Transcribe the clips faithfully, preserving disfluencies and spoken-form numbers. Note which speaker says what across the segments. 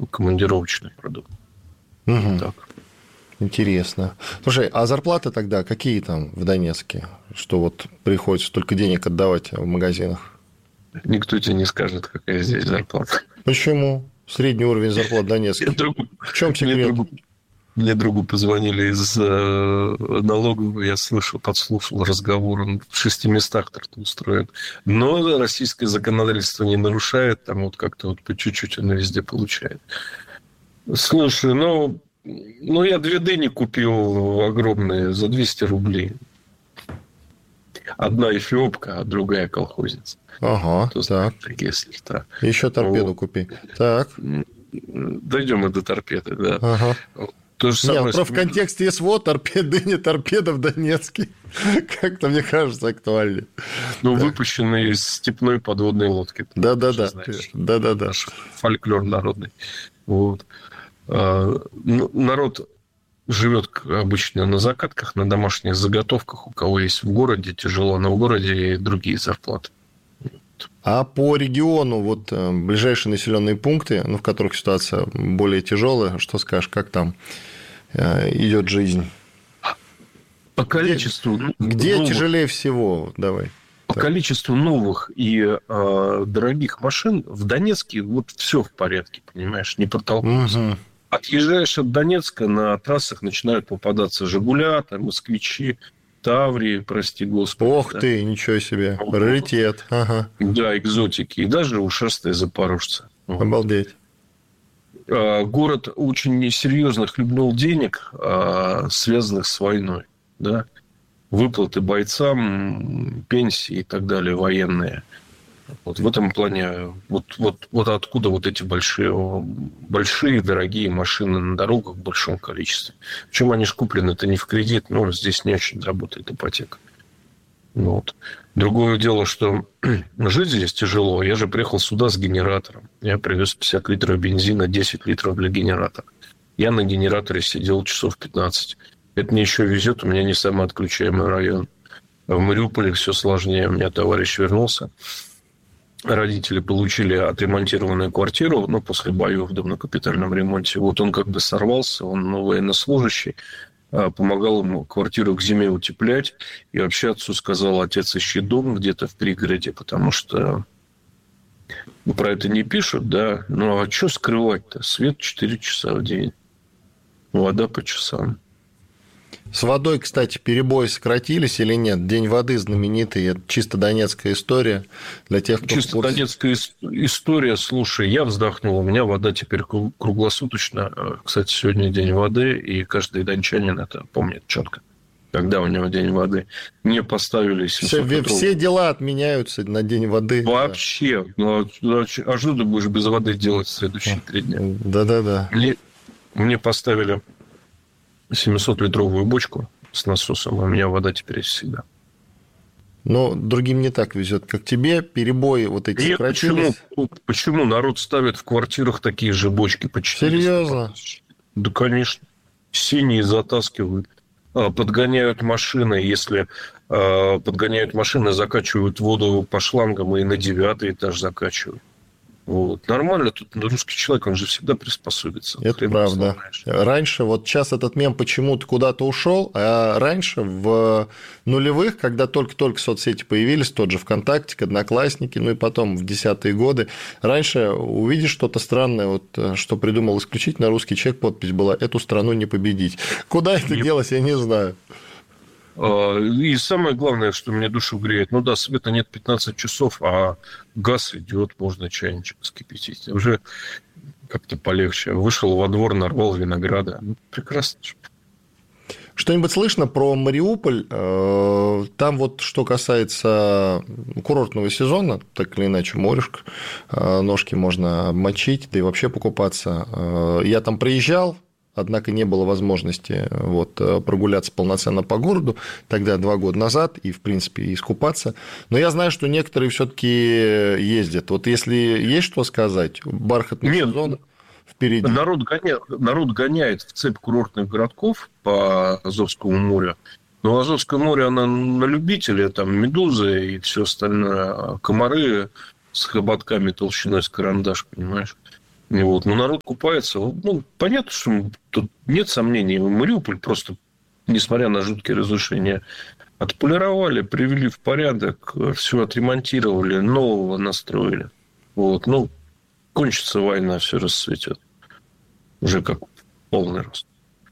Speaker 1: командировочный продукт.
Speaker 2: Угу.
Speaker 1: Так.
Speaker 2: Интересно. Слушай, а зарплаты тогда какие там в Донецке? Что вот приходится столько денег отдавать в магазинах?
Speaker 1: Никто тебе не скажет, какая здесь зарплата.
Speaker 2: Почему? Средний уровень зарплат в Донецке.
Speaker 1: Другу,
Speaker 2: в чем секрет?
Speaker 1: Мне другу, мне другу позвонили из э, налоговой, я слышал, подслушал разговор, он в шести местах трудоустроен. Но российское законодательство не нарушает, там вот как-то вот по чуть-чуть оно везде получает. Слушай, ну, ну я две дыни купил огромные за двести рублей. Одна эфиопка, а другая колхозница.
Speaker 2: Ага,
Speaker 1: то
Speaker 2: так.
Speaker 1: Такие сорта.
Speaker 2: Еще торпеду вот. Купи. Так.
Speaker 1: Дойдем и до торпеды, да.
Speaker 2: Ага.
Speaker 1: То же самое.
Speaker 2: Нет, с... в контексте СВО торпеды, не торпеда в Донецке. Как-то, мне кажется, актуальнее.
Speaker 1: Ну, да. Выпущенные из степной подводной лодки.
Speaker 2: Да-да-да. Да-да-да.
Speaker 1: Фольклор народный. Вот. Народ живет обычно на закатках, на домашних заготовках. У кого есть в городе, тяжело, но в городе и другие зарплаты.
Speaker 2: А по региону, вот ближайшие населенные пункты, ну, в которых ситуация более тяжелая, что скажешь, как там идет жизнь?
Speaker 1: По количеству...
Speaker 2: Где, где новых, тяжелее всего? Давай.
Speaker 1: По так. количеству новых и э, дорогих машин в Донецке вот все в порядке, понимаешь, не протолкнуться. Угу. Отъезжаешь от Донецка, на трассах начинают попадаться «Жигуля», там, «Москвичи», «Таврии», прости господи.
Speaker 2: Ох
Speaker 1: да.
Speaker 2: ты, ничего себе, раритет. Ага.
Speaker 1: Да, экзотики. И даже ушастые запорожцы.
Speaker 2: Обалдеть.
Speaker 1: Город очень серьезно хлебнул денег, связанных с войной. Да? Выплаты бойцам, пенсии и так далее, военные. Вот в этом плане, вот, вот, вот откуда вот эти большие, большие, дорогие машины на дорогах в большом количестве. Причем они же куплены-то не в кредит, но здесь не очень работает ипотека. Вот. Другое дело, что жить здесь тяжело. Я же приехал сюда с генератором. Я привез пятьдесят литров бензина, десять литров для генератора. Я на генераторе сидел часов пятнадцать. Это мне еще везет, у меня не самоотключаемый район. В Мариуполе все сложнее. У меня товарищ вернулся. Родители получили отремонтированную квартиру, ну, после боев в домно-капитальном ремонте. Вот он как бы сорвался, он военнослужащий, помогал ему квартиру к зиме утеплять. И вообще отцу сказал: отец, ищи дом где-то в пригороде, потому что ну, про это не пишут, да. Ну, а что скрывать-то? Свет четыре часа в день, вода по часам.
Speaker 2: С водой, кстати, перебои сократились или нет? День воды знаменитый, это чисто донецкая история для тех, кто...
Speaker 1: Чисто донецкая история, слушай, я вздохнул, у меня вода теперь круглосуточно. Кстати, сегодня день воды, и каждый дончанин это помнит четко, когда у него день воды. Мне поставили семьсот
Speaker 2: все, все дела отменяются на день воды.
Speaker 1: Вообще. Да. Ну, а что ты будешь без воды делать в следующие три дня?
Speaker 2: Да-да-да.
Speaker 1: Мне, мне поставили... семисотлитровую бочку с насосом, а у меня вода теперь есть всегда.
Speaker 2: Но другим не так везет, как тебе. Перебои вот эти
Speaker 1: Нет,
Speaker 2: сократились.
Speaker 1: Почему? Почему народ ставит в квартирах такие же бочки по четыреста?
Speaker 2: Серьезно?
Speaker 1: Да, конечно. Синие затаскивают. Подгоняют машины. Если подгоняют машины, закачивают воду по шлангам и на девятый этаж закачивают. Вот. Нормально, тут русский человек, он же всегда приспособится.
Speaker 2: Это правда. Раньше, вот сейчас этот мем почему-то куда-то ушел, а раньше, в нулевых, когда только-только соцсети появились, тот же ВКонтакте, Одноклассники, ну и потом в десятые годы, раньше увидишь что-то странное, вот, что придумал исключительно русский человек, подпись была: «Эту страну не победить». Куда это не... делось, я не знаю.
Speaker 1: И самое главное, что мне душу греет, ну да, света нет пятнадцать часов, а газ идет, можно чайничек вскипятить. Уже как-то полегче. Вышел во двор, нарвал винограда. Ну, прекрасно.
Speaker 2: Что-нибудь слышно про Мариуполь? Там вот что касается курортного сезона, так или иначе, морешко, ножки можно обмочить, да и вообще покупаться. Я там приезжал, однако не было возможности вот, прогуляться полноценно по городу тогда, два года назад, и, в принципе, искупаться. Но я знаю, что некоторые все-таки ездят. Вот если есть что сказать, бархатный Нет, сезон впереди.
Speaker 1: Народ гоняет, народ гоняет в цепь курортных городков по Азовскому морю. Но Азовское море, оно на любителя, там медузы и все остальное, комары с хоботками толщиной с карандаш, понимаешь? Вот. Но народ купается. Ну, понятно, что тут нет сомнений. Мариуполь просто, несмотря на жуткие разрушения, отполировали, привели в порядок, все отремонтировали, нового настроили. Вот. Ну, кончится война, все расцветет. Уже как полный рост.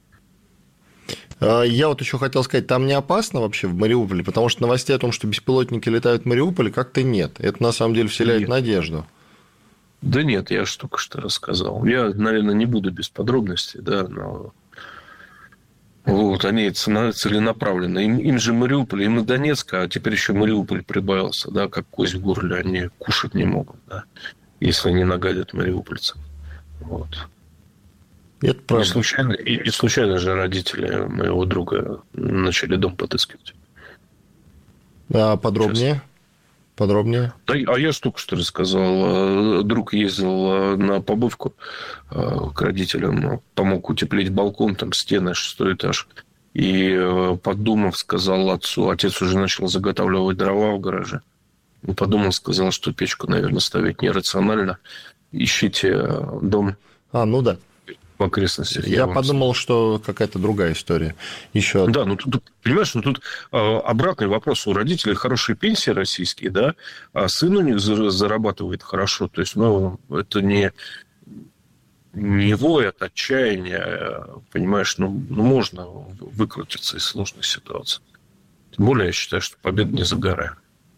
Speaker 2: Я вот еще хотел сказать, там не опасно вообще в Мариуполе, потому что новостей о том, что беспилотники летают в Мариуполе, как-то нет. Это на самом деле вселяет нет. надежду.
Speaker 1: Да нет, я же только что рассказал. Я, наверное, не буду без подробностей, да, но вот они целенаправленно. Им, им же Мариуполь, им и Донецк, а теперь еще Мариуполь прибавился, да, как кость в горле, они кушать не могут, да, если они нагадят мариупольцам. Вот.
Speaker 2: Это правда.
Speaker 1: И случайно, и, и случайно же родители моего друга начали дом подыскивать.
Speaker 2: А подробнее? Сейчас. Подробнее?
Speaker 1: Да, а я же только что рассказал. Друг ездил на побывку к родителям, помог утеплить балкон, там стены, шестой этаж. И, подумав, сказал отцу, отец уже начал заготавливать дрова в гараже. И подумал, сказал, что печку, наверное, ставить нерационально. Ищите дом.
Speaker 2: А, ну да.
Speaker 1: В окрестностях.
Speaker 2: Я, я подумал, что какая-то другая история. Еще.
Speaker 1: Да, ну тут, понимаешь, ну тут э, обратный вопрос. У родителей хорошие пенсии российские, да, а сын у них зарабатывает хорошо. То есть, ну, это не, не вой от отчаяния, понимаешь, ну, ну, можно выкрутиться из сложной ситуации. Тем более, я считаю, что победа не за горами.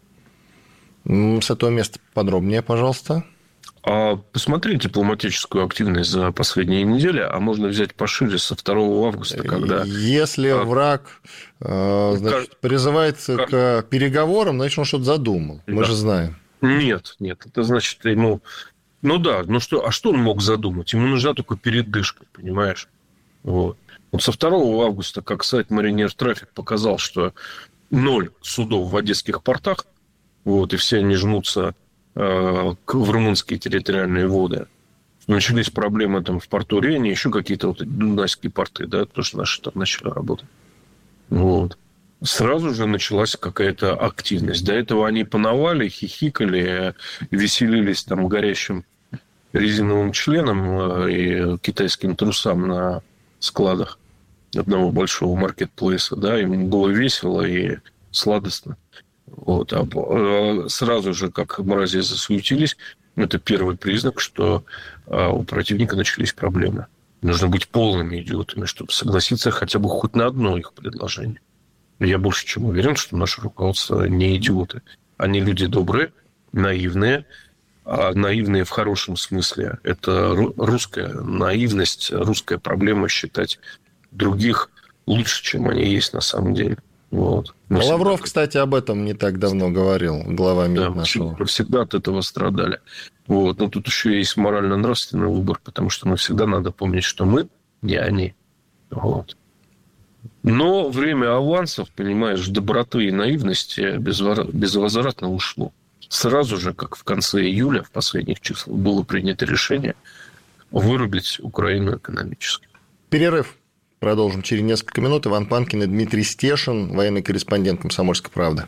Speaker 2: С этого места подробнее, пожалуйста.
Speaker 1: А посмотри дипломатическую активность за последние недели, а можно взять пошире со второго августа, когда...
Speaker 2: Если а... враг значит, как... призывает как... к переговорам, значит, он что-то задумал. Мы да. же знаем.
Speaker 1: Нет, нет, это значит ему... Ну да, ну что, а что он мог задумать? Ему нужна только передышка, понимаешь? Вот. Вот со второго августа, как сайт Маринер Трафик показал, что ноль судов в одесских портах, вот, и все они жмутся в румынские территориальные воды. Начались проблемы там в порту Рени, еще какие-то вот дунайские порты, да, тоже наши там начали работать. Вот. Сразу же началась какая-то активность. До этого они пановали, хихикали, веселились там горящим резиновым членом и китайским трусам на складах одного большого маркетплейса, да, им было весело и сладостно. Вот. А сразу же, как мрази засуетились, это первый признак, что у противника начались проблемы. Нужно быть полными идиотами, чтобы согласиться хотя бы хоть на одно их предложение. Я больше чем уверен, что наше руководство не идиоты. Они люди добрые, наивные, а наивные в хорошем смысле. Это русская наивность, русская проблема считать других лучше, чем они есть на самом деле. Вот.
Speaker 2: Лавров, кстати, об этом не так давно говорил, глава МИД
Speaker 1: да,
Speaker 2: нашего.
Speaker 1: Мы всегда от этого страдали. Вот. Но тут еще есть морально-нравственный выбор, потому что мы всегда надо помнить, что мы не они. Вот. Но время авансов, понимаешь, доброты и наивности безвозвратно ушло. Сразу же, как в конце июля, в последних числах, было принято решение вырубить Украину экономически.
Speaker 2: Перерыв. Продолжим через несколько минут. Иван Панкин и Дмитрий Стешин, военный корреспондент «Комсомольской правды».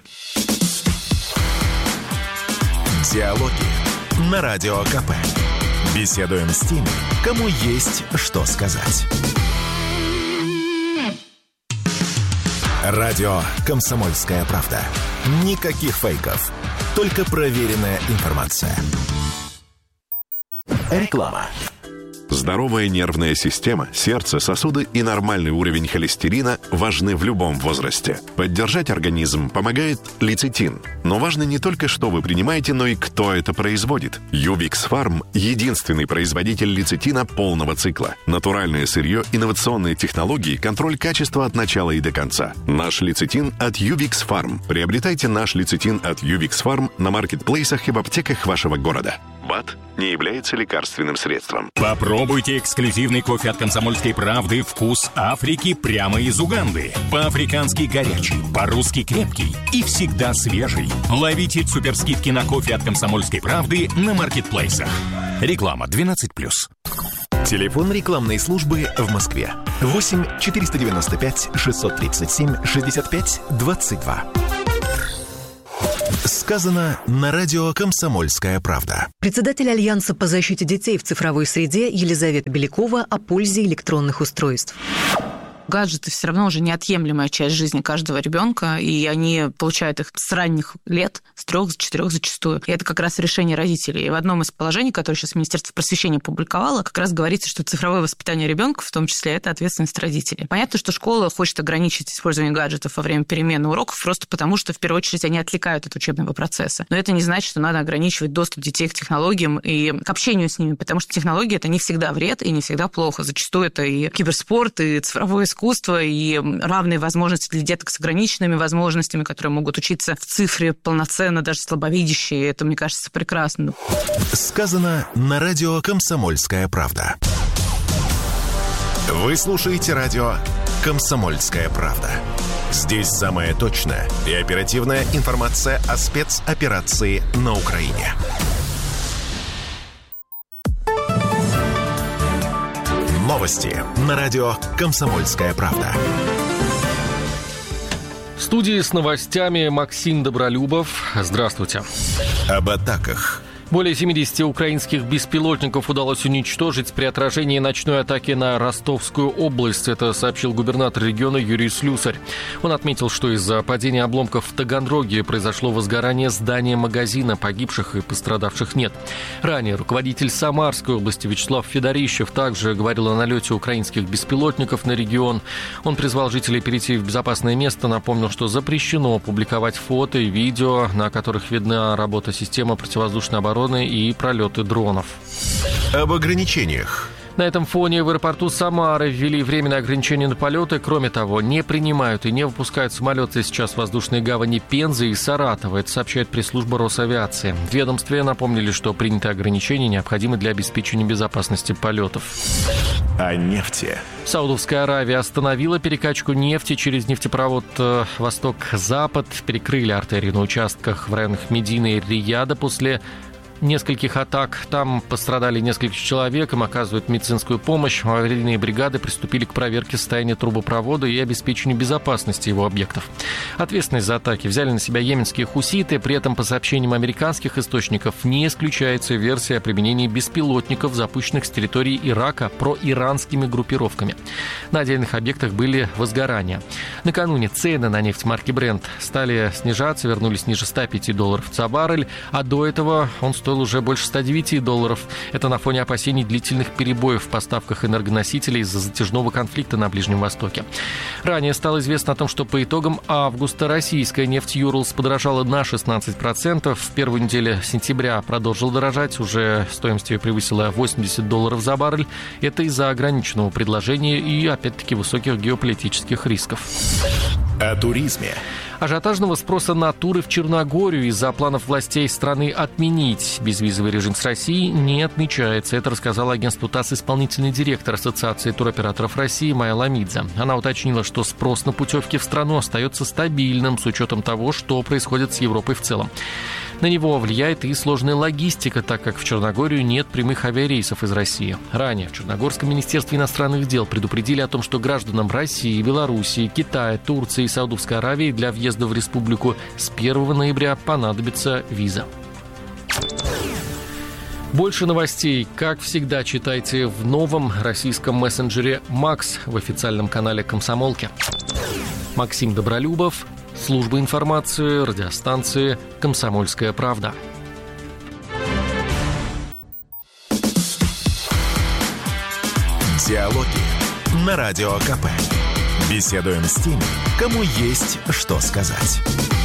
Speaker 3: Диалоги на Радио КП. Беседуем с теми, кому есть что сказать. Радио «Комсомольская правда». Никаких фейков, только проверенная информация. Реклама.
Speaker 4: Здоровая нервная система, сердце, сосуды и нормальный уровень холестерина важны в любом возрасте. Поддержать организм помогает лецитин. Но важно не только, что вы принимаете, но и кто это производит. Ювикс Фарм – единственный производитель лецитина полного цикла. Натуральное сырье, инновационные технологии, контроль качества от начала и до конца. Наш лецитин от Ювикс Фарм. Приобретайте наш лецитин от Ювикс Фарм на маркетплейсах и в аптеках вашего города. БАД не является лекарственным средством.
Speaker 5: Попробуйте эксклюзивный кофе от «Комсомольской правды» «Вкус Африки» прямо из Уганды. По-африкански горячий, по-русски крепкий и всегда свежий. Ловите суперскидки на кофе от «Комсомольской правды» на маркетплейсах. Реклама двенадцать плюс.
Speaker 3: Телефон рекламной службы в Москве. восемь четыреста девяносто пять шестьсот тридцать семь шестьдесят пять двадцать два. Сказано на радио «Комсомольская правда».
Speaker 6: Председатель Альянса по защите детей в цифровой среде Елизавета Белякова о пользе электронных устройств.
Speaker 7: Гаджеты все равно уже неотъемлемая часть жизни каждого ребенка, и они получают их с ранних лет, с трех, с четырех зачастую. И это как раз решение родителей. И в одном из положений, которое сейчас Министерство просвещения публиковало, как раз говорится, что цифровое воспитание ребенка, в том числе, это ответственность родителей. Понятно, что школа хочет ограничить использование гаджетов во время перемены уроков, просто потому что, в первую очередь, они отвлекают от учебного процесса. Но это не значит, что надо ограничивать доступ детей к технологиям и к общению с ними, потому что технологии – это не всегда вред и не всегда плохо. Зачастую это и киберспорт, и цифровое искусство, искусство и равные возможности для деток с ограниченными возможностями, которые могут учиться в цифре полноценно, даже слабовидящие. Это, мне кажется, прекрасно.
Speaker 3: Сказано на радио «Комсомольская правда». Вы слушаете радио «Комсомольская правда». Здесь самая точная и оперативная информация о спецоперации на Украине. Новости на радио «Комсомольская правда».
Speaker 8: В студии с новостями Максим Добролюбов. Здравствуйте.
Speaker 3: Об атаках.
Speaker 8: Более семидесяти украинских беспилотников удалось уничтожить при отражении ночной атаки на Ростовскую область. Это сообщил губернатор региона Юрий Слюсарь. Он отметил, что из-за падения обломков в Таганроге произошло возгорание здания магазина. Погибших и пострадавших нет. Ранее руководитель Самарской области Вячеслав Федорищев также говорил о налете украинских беспилотников на регион. Он призвал жителей перейти в безопасное место, напомнил, что запрещено публиковать фото и видео, на которых видна работа системы противовоздушной обороны и пролеты дронов.
Speaker 3: Об ограничениях.
Speaker 8: На этом фоне в аэропорту Самары ввели временное ограничение на полеты. Кроме того, не принимают и не выпускают самолеты сейчас в воздушные гавани Пензы и Саратова. Это сообщает пресс-служба Росавиации. В ведомстве напомнили, что принятые ограничения необходимы для обеспечения безопасности полетов.
Speaker 3: О нефти.
Speaker 8: Саудовская Аравия остановила перекачку нефти через нефтепровод Восток-Запад. Перекрыли артерии на участках в районах Медины и Рияда после нескольких атак. Там пострадали несколько человек, им оказывают медицинскую помощь. Аварийные бригады приступили к проверке состояния трубопровода и обеспечению безопасности его объектов. Ответственность за атаки взяли на себя йеменские хуситы. При этом, по сообщениям американских источников, не исключается версия о применении беспилотников, запущенных с территории Ирака проиранскими группировками. На отдельных объектах были возгорания. Накануне цены на нефть марки Brent стали снижаться, вернулись ниже ста пяти долларов за баррель, а до этого он стоил стоил уже больше ста девяти долларов. Это на фоне опасений длительных перебоев в поставках энергоносителей из-за затяжного конфликта на Ближнем Востоке. Ранее стало известно о том, что по итогам августа российская нефть Юрлс подорожала на шестнадцать процентов. В первую неделю сентября продолжила дорожать, уже стоимость ее превысила восемьдесят долларов за баррель. Это из-за ограниченного предложения и, опять-таки, высоких геополитических рисков.
Speaker 3: О туризме.
Speaker 8: Ажиотажного спроса на туры в Черногорию из-за планов властей страны отменить безвизовый режим с Россией не отмечается. Это рассказала агентству ТАСС исполнительный директор Ассоциации туроператоров России Майя Ламидзе. Она уточнила, что спрос на путевки в страну остается стабильным с учетом того, что происходит с Европой в целом. На него влияет и сложная логистика, так как в Черногорию нет прямых авиарейсов из России. Ранее в Черногорском министерстве иностранных дел предупредили о том, что гражданам России, Белоруссии, Китая, Турции и Саудовской Аравии для въезда в республику с первого ноября понадобится виза. Больше новостей, как всегда, читайте в новом российском мессенджере «Макс» в официальном канале «Комсомолки». Максим Добролюбов, служба информации, радиостанции «Комсомольская правда».
Speaker 3: Диалоги на Радио КП. Беседуем с теми, кому есть что сказать.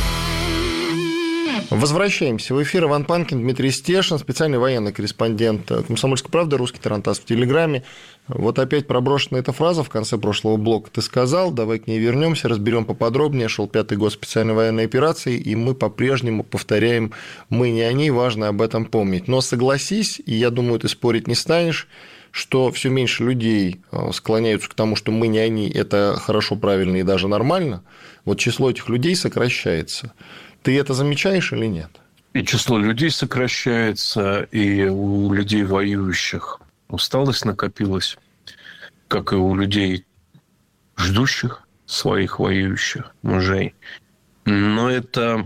Speaker 2: Возвращаемся в эфир. Иван Панкин, Дмитрий Стешин, специальный военный корреспондент «Комсомольской правды», русский тарантас в Телеграме. Вот опять проброшена эта фраза в конце прошлого блока. Ты сказал, давай к ней вернемся, разберем поподробнее. Шел пятый год специальной военной операции, и мы по-прежнему повторяем, мы не о ней, важно об этом помнить. Но согласись, и я думаю, ты спорить не станешь, что все меньше людей склоняются к тому, что мы не они, это хорошо, правильно и даже нормально. Вот число этих людей сокращается. Ты это замечаешь или нет?
Speaker 1: И число людей сокращается, и у людей воюющих усталость накопилась, как и у людей, ждущих своих воюющих мужей. Но это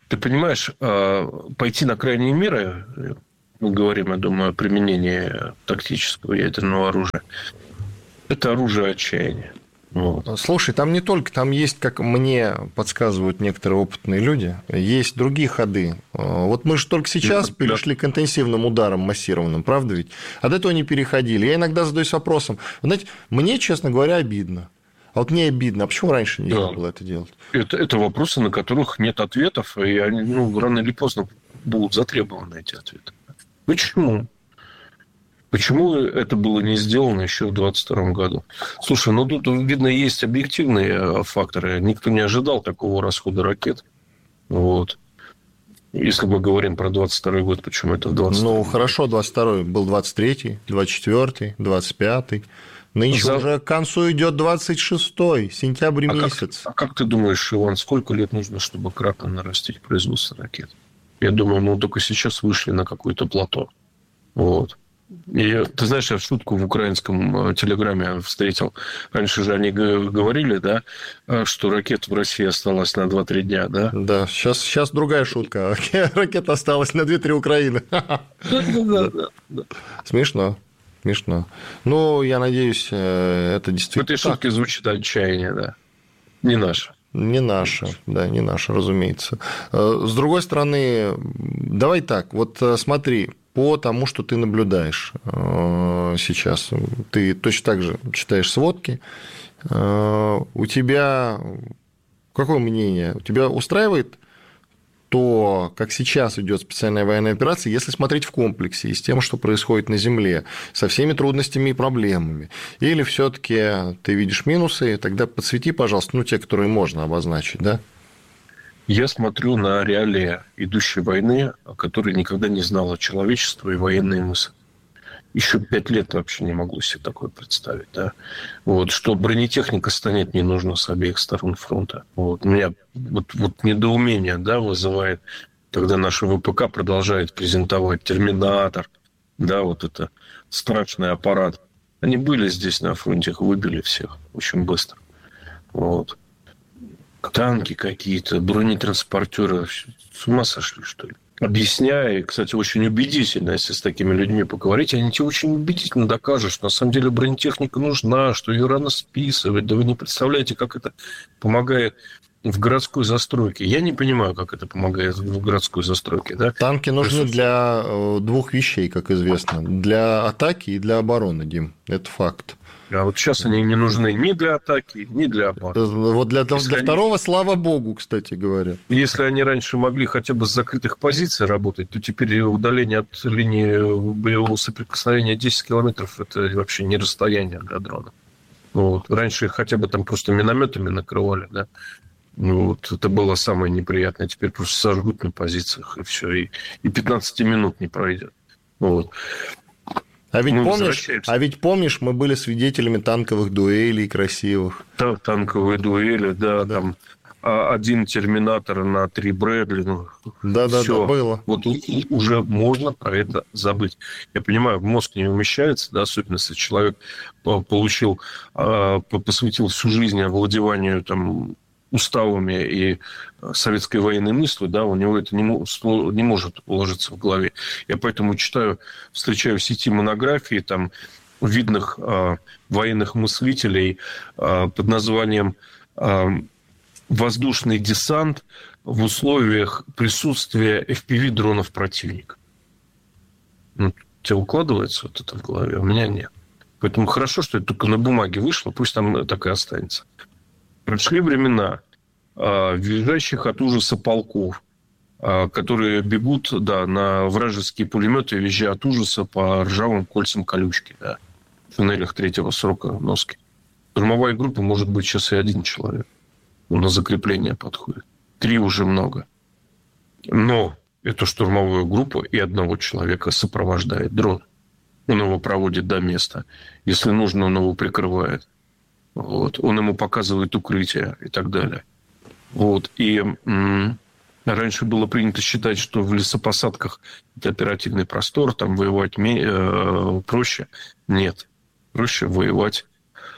Speaker 1: ты понимаешь, пойти на крайние меры, мы говорим, я думаю, о применении тактического ядерного оружия, это оружие отчаяния. Вот.
Speaker 2: Слушай, там не только, там есть, как мне подсказывают некоторые опытные люди, есть другие ходы. Вот мы же только сейчас да, перешли да. к интенсивным ударам массированным, правда ведь? От этого не переходили. Я иногда задаюсь вопросом, знаете, мне, честно говоря, обидно. А вот мне обидно, а почему раньше нельзя да. было это делать? Это,
Speaker 1: это вопросы, на которых нет ответов, и они, ну, рано или поздно будут затребованы, эти ответы. Почему? Почему это было не сделано еще в двадцать втором году? Слушай, ну тут, видно, есть объективные факторы. Никто не ожидал такого расхода ракет. Вот. Если мы говорим про двадцать второй год, почему это в двадцать втором?
Speaker 2: Ну, хорошо, двадцать второй был двадцать третий, двадцать четвёртый, двадцать пятый. Нынче За... уже к концу идет двадцать шестой, сентябрь а месяц.
Speaker 1: Как, а как ты думаешь, Иван, сколько лет нужно, чтобы кратно нарастить производство ракет? Я думаю, мы только сейчас вышли на какое-то плато. Вот. И, ты знаешь, я в шутку в украинском телеграме встретил. Раньше же они говорили, да, что ракет в России осталось на два-три дня, да?
Speaker 2: Да, сейчас, сейчас другая шутка. Ракет осталось на две-три Украины. Смешно. Смешно. Ну, я надеюсь, это действительно...
Speaker 1: В этой шутке звучит отчаяние, да. Не наше.
Speaker 2: Не наше, да, не наше, разумеется. С другой стороны, давай так, вот смотри, по тому, что ты наблюдаешь сейчас, ты точно так же читаешь сводки, у тебя какое мнение? У тебя устраивает то, как сейчас идет специальная военная операция, если смотреть в комплексе и с тем, что происходит на Земле, со всеми трудностями и проблемами? Или все-таки ты видишь минусы, тогда подсвети, пожалуйста, ну, те, которые можно обозначить, да?
Speaker 1: Я смотрю на реалии идущей войны, о которой никогда не знало человечество и военные мысли. Еще пять лет вообще не могло себе такое представить, да. Вот, что бронетехника станет не нужна с обеих сторон фронта. Вот, у меня вот, вот недоумение, да, вызывает, когда наша ВПК продолжает презентовать «Терминатор», да, вот это страшный аппарат. Они были здесь на фронте, их выбили всех очень быстро. Вот. Танки какие-то, бронетранспортеры. С ума сошли, что ли? Объясняя, и, кстати, очень убедительно, если с такими людьми поговорить, они тебе очень убедительно докажут, что на самом деле бронетехника нужна, что ее рано списывать. Да вы не представляете, как это помогает в городской застройке. Я не понимаю, как это помогает в городской застройке. Да?
Speaker 2: Танки нужны для двух вещей, как известно. Для атаки и для обороны, Дим. Это факт.
Speaker 1: А вот сейчас они не нужны ни для атаки, ни для обороны.
Speaker 2: Вот для, для второго, они... слава богу, кстати говоря.
Speaker 1: Если они раньше могли хотя бы с закрытых позиций работать, то теперь удаление от линии боевого соприкосновения десять километров – это вообще не расстояние для дрона. Вот. Раньше их хотя бы там просто минометами накрывали, да. Вот. Это было самое неприятное. Теперь просто сожгут на позициях, и все. И, и пятнадцать минут не пройдет. Вот.
Speaker 2: А ведь, помнишь, а ведь помнишь, мы были свидетелями танковых дуэлей красивых.
Speaker 1: Да, танковые дуэли, да, да. Там один терминатор на три Брэдли. Ну,
Speaker 2: да, да, да, было.
Speaker 1: Вот уже можно про это забыть. Я понимаю, мозг не умещается, да, особенно если человек получил, посвятил всю жизнь овладеванию там уставами и советской военной мыслью, да, у него это не, не может уложиться в голове. Я поэтому читаю, встречаю в сети монографии там видных э, военных мыслителей э, под названием э, «Воздушный десант в условиях присутствия эф пи ви-дронов противника». Ну, тебе укладывается вот это в голове? У меня нет. Поэтому хорошо, что это только на бумаге вышло, пусть там так и останется. Прошли времена э, визжащих от ужаса полков, э, которые бегут, да, на вражеские пулеметы, визжа от ужаса по ржавым кольцам колючки, да, в туннелях третьего срока носки. Штурмовая группа может быть сейчас и один человек. Он на закрепление подходит. Три уже много. Но эту штурмовую группу и одного человека сопровождает дрон. Он его проводит до места. Если нужно, он его прикрывает. Вот. Он ему показывает укрытие и так далее. Вот. И м- раньше было принято считать, что в лесопосадках это оперативный простор, там воевать ме- э- проще. Нет. Проще воевать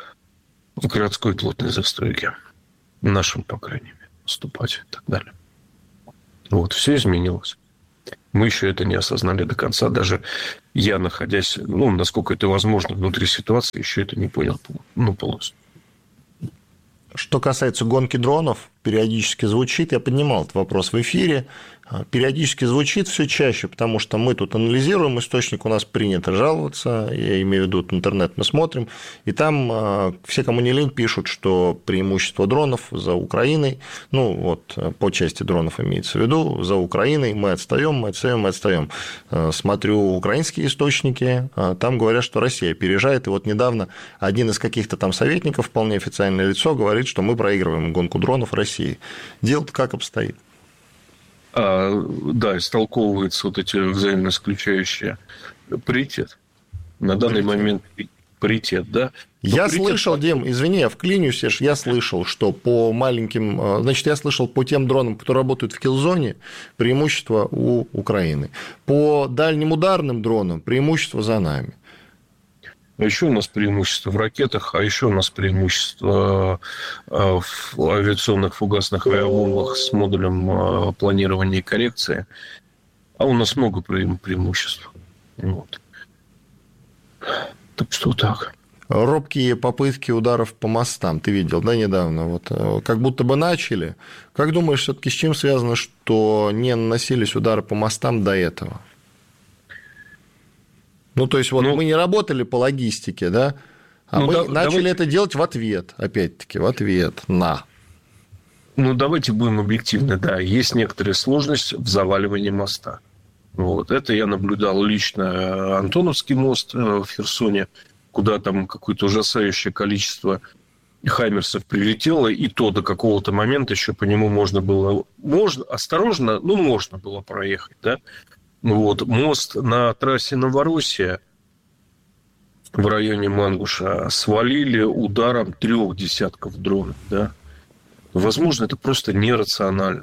Speaker 1: в городской плотной застройке. В нашем, по крайней мере, поступать и так далее. Вот, все изменилось. Мы еще это не осознали до конца. Даже я, находясь, ну, насколько это возможно, внутри ситуации, еще это не понял, ну, полностью.
Speaker 2: Что касается гонки дронов, периодически звучит, я поднимал этот вопрос в эфире, периодически звучит все чаще, потому что мы тут анализируем источник, у нас принято жаловаться, я имею в виду интернет, мы смотрим, и там все, кому не лень, пишут, что преимущество дронов за Украиной, ну вот по части дронов имеется в виду, за Украиной мы отстаем, мы отстаем, мы отстаем. Смотрю украинские источники, там говорят, что Россия опережает, и вот недавно один из каких-то там советников, вполне официальное лицо, говорит, что мы проигрываем гонку дронов России. Дело-то как обстоит?
Speaker 1: А, да, истолковываются вот эти взаимно исключающие паритет. На данный паритет. момент паритет, да. Но
Speaker 2: я
Speaker 1: паритет...
Speaker 2: слышал, Дим, извини, я вклинюсь, я слышал, что по маленьким... Значит, я слышал по тем дронам, которые работают в киллзоне, преимущество у Украины. По дальним ударным дронам преимущество за нами.
Speaker 1: А еще у нас преимущество в ракетах, а еще у нас преимущество в авиационных фугасных авиабомбах с модулем планирования и коррекции. А у нас много преимуществ. Вот. Так что так.
Speaker 2: Робкие попытки ударов по мостам. Ты видел, да, недавно? Вот, как будто бы начали. Как думаешь, все-таки с чем связано, что не наносились удары по мостам до этого? Ну, то есть, вот ну, мы не работали по логистике, да, а ну, мы да, начали давайте... это делать в ответ, опять-таки, в ответ на.
Speaker 1: Ну, давайте будем объективны, да, есть некоторая сложность в заваливании моста. Вот. Это я наблюдал лично Антоновский мост в Херсоне, куда там какое-то ужасающее количество хаймерсов прилетело, и то до какого-то момента еще по нему можно было, можно, осторожно, ну, можно было проехать, да. Вот, мост на трассе Новороссия в районе Мангуша свалили ударом трех десятков дронов, да. Возможно, это просто нерационально.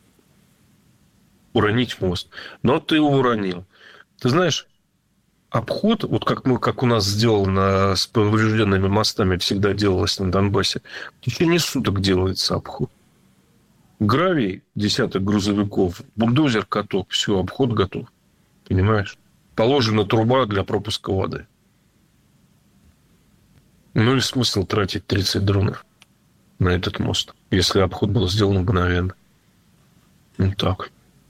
Speaker 1: Уронить мост. Но ты его уронил. Ты знаешь, обход, вот как, мы, как у нас сделано с поврежденными мостами, всегда делалось на Донбассе, в течение суток делается обход. Гравий, десяток грузовиков, бульдозер, каток, все, обход готов. Понимаешь? Положена труба для пропуска воды. Ну и смысл тратить тридцать дронов на этот мост, если обход был сделан мгновенно. Ну так.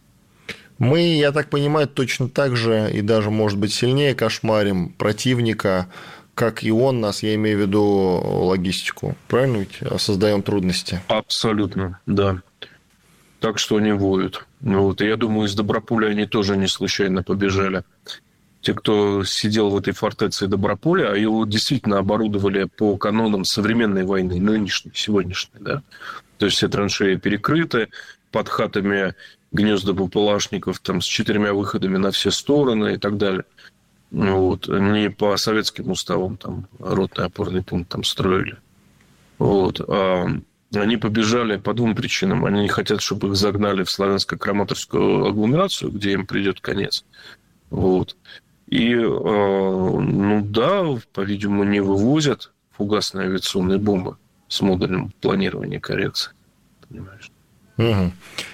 Speaker 2: Мы, я так понимаю, точно так же и даже, может быть, сильнее кошмарим противника, как и он нас, я имею в виду логистику. Правильно ведь? Создаем трудности.
Speaker 1: Абсолютно, да. Так что они воют. Вот. И я думаю, из Доброполя они тоже не случайно побежали. Те, кто сидел в этой фортеце Доброполя, а его действительно оборудовали по канонам современной войны, нынешней, сегодняшней, да. То есть все траншеи перекрыты, под хатами гнезда бупалашников там, с четырьмя выходами на все стороны и так далее. Вот. Не по советским уставам там ротный опорный пункт там строили. Вот. А они побежали по двум причинам. Они не хотят, чтобы их загнали в славянско-краматорскую агломерацию, где им придет конец. Вот. И, ну да, по-видимому, не вывозят фугасные авиационные бомбы с модулем планирования и коррекции. Понимаешь?
Speaker 2: Угу.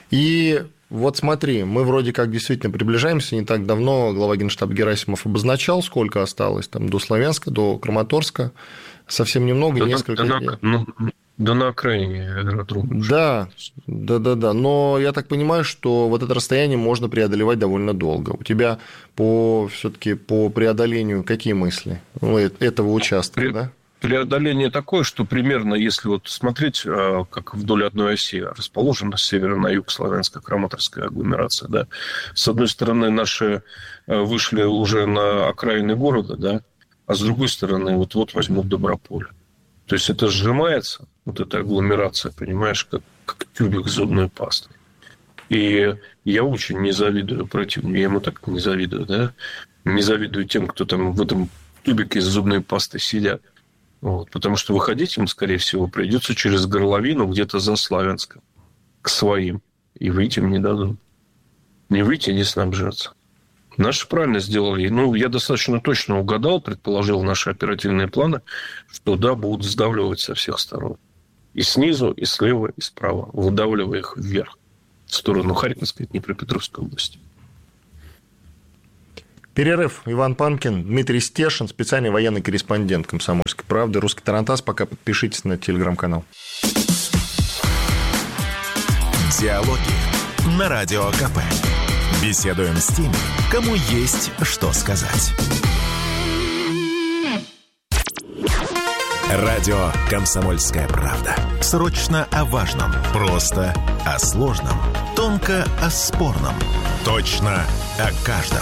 Speaker 2: И вот смотри, мы вроде как действительно приближаемся. Не так давно глава Генштаба Герасимов обозначал, сколько осталось там до Славянска, до Краматорска. Совсем немного,
Speaker 1: да,
Speaker 2: несколько
Speaker 1: да,
Speaker 2: дней.
Speaker 1: Ну, да на окраине аэродрома.
Speaker 2: Да, да, да, да. Но я так понимаю, что вот это расстояние можно преодолевать довольно долго. У тебя по все-таки по преодолению какие мысли ну, этого участка, При... да?
Speaker 1: Преодоление такое, что примерно, если вот смотреть, как вдоль одной оси расположена с севера на юг славянско-краматорская агломерация, да, с одной стороны наши вышли уже на окраины города, да, а с другой стороны вот-вот возьмут Доброполь. То есть это сжимается, вот эта агломерация, понимаешь, как, как тюбик с зубной пастой. И я очень не завидую противнику, я ему так не завидую, да, не завидую тем, кто там в этом тюбике с зубной пастой сидят. Вот, потому что выходить им, скорее всего, придется через горловину где-то за Славянском к своим. И выйти им не дадут. Не выйти, не снабжаться. Наши правильно сделали. Ну, я достаточно точно угадал, предположил наши оперативные планы, что, да, будут сдавливать со всех сторон. И снизу, и слева, и справа. Выдавливая их вверх. в сторону Харьковской и Днепропетровской области.
Speaker 2: Перерыв. Иван Панкин, Дмитрий Стешин, специальный военный корреспондент «Комсомольской правды», «Русский тарантас». Пока подпишитесь на телеграм-канал.
Speaker 3: Диалоги на Радио КП. Беседуем с теми, кому есть что сказать. Радио «Комсомольская правда». Срочно о важном, просто о сложном, тонко о спорном, точно о каждом.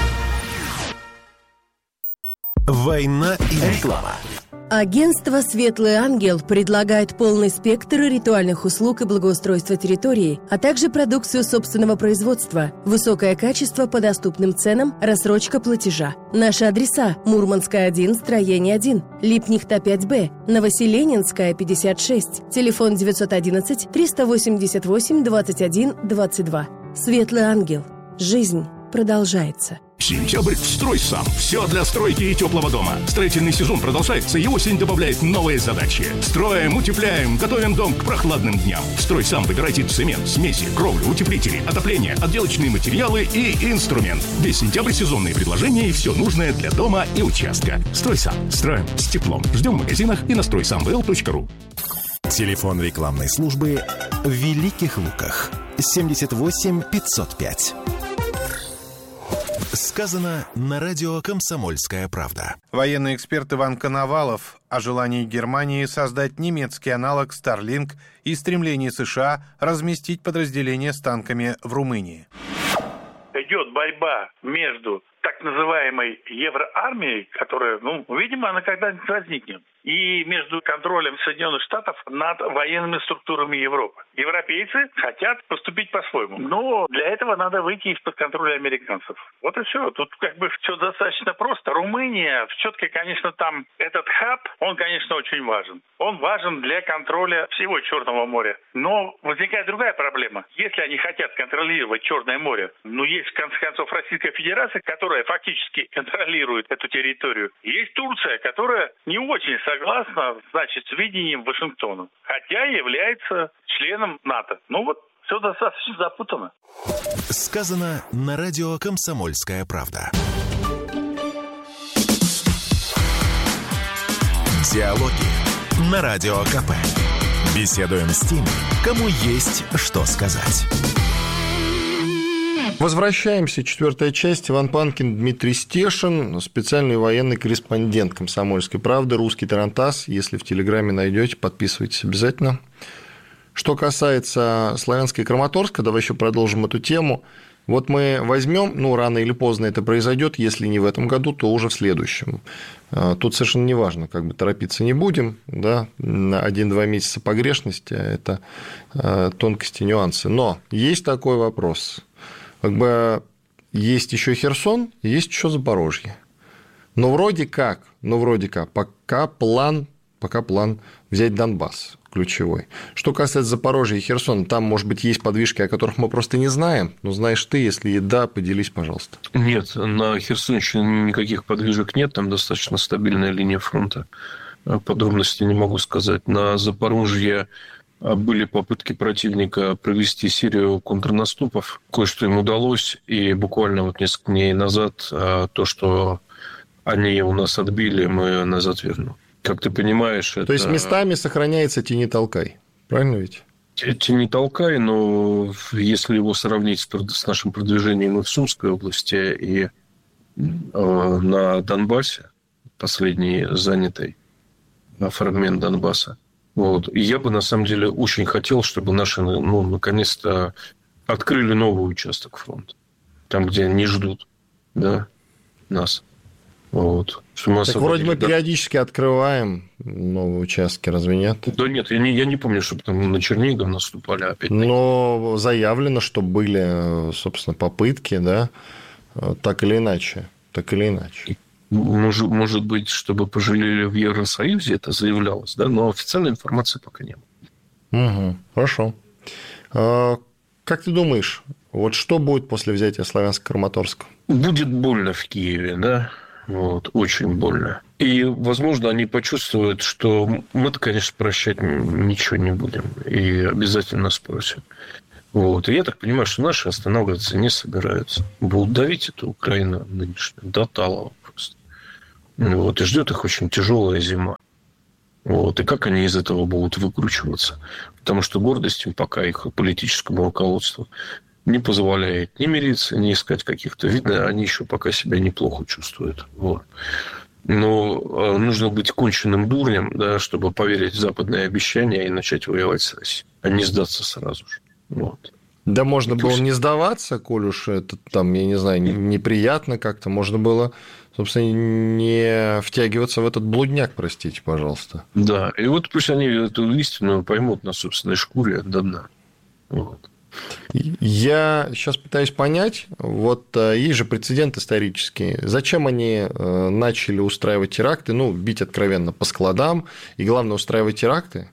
Speaker 3: Война и реклама.
Speaker 9: Агентство «Светлый ангел» предлагает полный спектр ритуальных услуг и благоустройства территории, а также продукцию собственного производства, высокое качество по доступным ценам, рассрочка платежа. Наши адреса: Мурманская, один, строение один, Липнихта, пять Б, Новоселенинская, пятьдесят шесть, телефон девятьсот одиннадцать триста восемьдесят восемь двадцать один двадцать два. «Светлый ангел». Жизнь продолжается.
Speaker 10: Сентябрь «Строй сам». Все для стройки и теплого дома. Строительный сезон продолжается, и осень добавляет новые задачи. Строим, утепляем, готовим дом к прохладным дням. «Строй сам». Выбирайте цемент, смеси, кровлю, утеплители, отопление, отделочные материалы и инструмент. Весь сентябрь сезонные предложения и все нужное для дома и участка. «Строй сам». Строим с теплом. Ждем в магазинах и на строй сам вэ эл точка ру.
Speaker 3: Телефон рекламной службы в Великих Луках. семьдесят восемь пятьсот пять. Сказано на радио «Комсомольская правда».
Speaker 11: Военный эксперт Иван Коновалов о желании Германии создать немецкий аналог Starlink и стремлении США разместить подразделения с танками в Румынии.
Speaker 12: Идет борьба между так называемой евроармией, которая, ну, видимо, она когда-нибудь возникнет, и между контролем Соединенных Штатов над военными структурами Европы. Европейцы хотят поступить по-своему, но для этого надо выйти из-под контроля американцев. Вот и все. Тут как бы все достаточно просто. Румыния, все-таки, конечно, там этот хаб, он, конечно, очень важен. Он важен для контроля всего Черного моря. Но возникает другая проблема. Если они хотят контролировать Черное море, ну, есть, в конце концов, Российская Федерация, которая фактически контролирует эту территорию. Есть Турция, которая не очень согласна, значит, с видением Вашингтона, хотя является членом НАТО. Ну вот, все достаточно запутано.
Speaker 3: Сказано на радио «Комсомольская правда». Диалоги на Радио КП. Беседуем с теми, кому есть что сказать.
Speaker 2: Возвращаемся. Четвертая часть. Иван Панкин, Дмитрий Стешин, специальный военный корреспондент «Комсомольской правды», «Русский тарантас». Если в Телеграме найдете, подписывайтесь обязательно. Что касается Славянска и Краматорска, давай еще продолжим эту тему. Вот мы возьмем, ну, рано или поздно это произойдет, если не в этом году, то уже в следующем. Тут совершенно не важно, как бы торопиться не будем, да, на один-два месяца погрешности, это тонкости, нюансы. Но есть такой вопрос. Как бы есть еще Херсон, есть еще Запорожье. Но вроде как, но вроде как, пока план, пока план взять Донбасс ключевой. Что касается Запорожья и Херсона, там, может быть, есть подвижки, о которых мы просто не знаем, но знаешь ты, если и да, поделись, пожалуйста.
Speaker 1: Нет, на Херсонщине никаких подвижек нет, там достаточно стабильная линия фронта. Подробностей не могу сказать. На Запорожье были попытки противника провести серию контрнаступов. Кое-что им удалось, и буквально вот несколько дней назад то, что они у нас отбили, мы назад вернем. Как ты понимаешь,
Speaker 2: То
Speaker 1: это...
Speaker 2: есть местами сохраняется тяни-толкай, правильно ведь?
Speaker 1: Тяни-толкай, но если его сравнить с нашим продвижением в Сумской области и на Донбассе, последний занятый фрагмент Донбасса, вот, и я бы, на самом деле, очень хотел, чтобы наши, ну, наконец-то открыли новый участок фронта, там, где не ждут, да, нас. Вот.
Speaker 2: Так вроде мы да. периодически открываем новые участки, разве нет?
Speaker 1: Да нет, я не, я не помню, чтобы там на Чернигов наступали опять.
Speaker 2: Но заявлено, что были, собственно, попытки, да, так или иначе, так или иначе.
Speaker 1: Может, может быть, чтобы пожалели в Евросоюзе, это заявлялось, да, но официальной информации пока не было.
Speaker 2: Угу, хорошо. Как ты думаешь, вот что будет после взятия Славянска-Краматорска?
Speaker 1: Будет больно в Киеве, да. Вот, очень больно. И, возможно, они почувствуют, что мы-то, конечно, прощать ничего не будем. И обязательно спросят. Вот. И я так понимаю, что наши останавливаться не собираются. Будут давить эту Украину нынешнюю до талого просто. Вот. И ждет их очень тяжелая зима. Вот. И как они из этого будут выкручиваться? Потому что гордость им пока их политическому руководству не позволяет ни мириться, ни искать каких-то... Видно, они еще пока себя неплохо чувствуют. Вот. Но нужно быть конченным дурнем, да, чтобы поверить в западные обещания и начать воевать с Россией, а не сдаться сразу же. Вот.
Speaker 2: Да можно
Speaker 1: и
Speaker 2: было
Speaker 1: пусть...
Speaker 2: не сдаваться, коль уж это там, я не знаю, неприятно как-то. Можно было, собственно, не втягиваться в этот блудняк, простите, пожалуйста.
Speaker 1: Да, и вот пусть они эту истину поймут на собственной шкуре до дна. Вот.
Speaker 2: Я сейчас пытаюсь понять, вот есть же прецедент исторический, зачем они начали устраивать теракты, ну, бить откровенно по складам, и главное, устраивать теракты,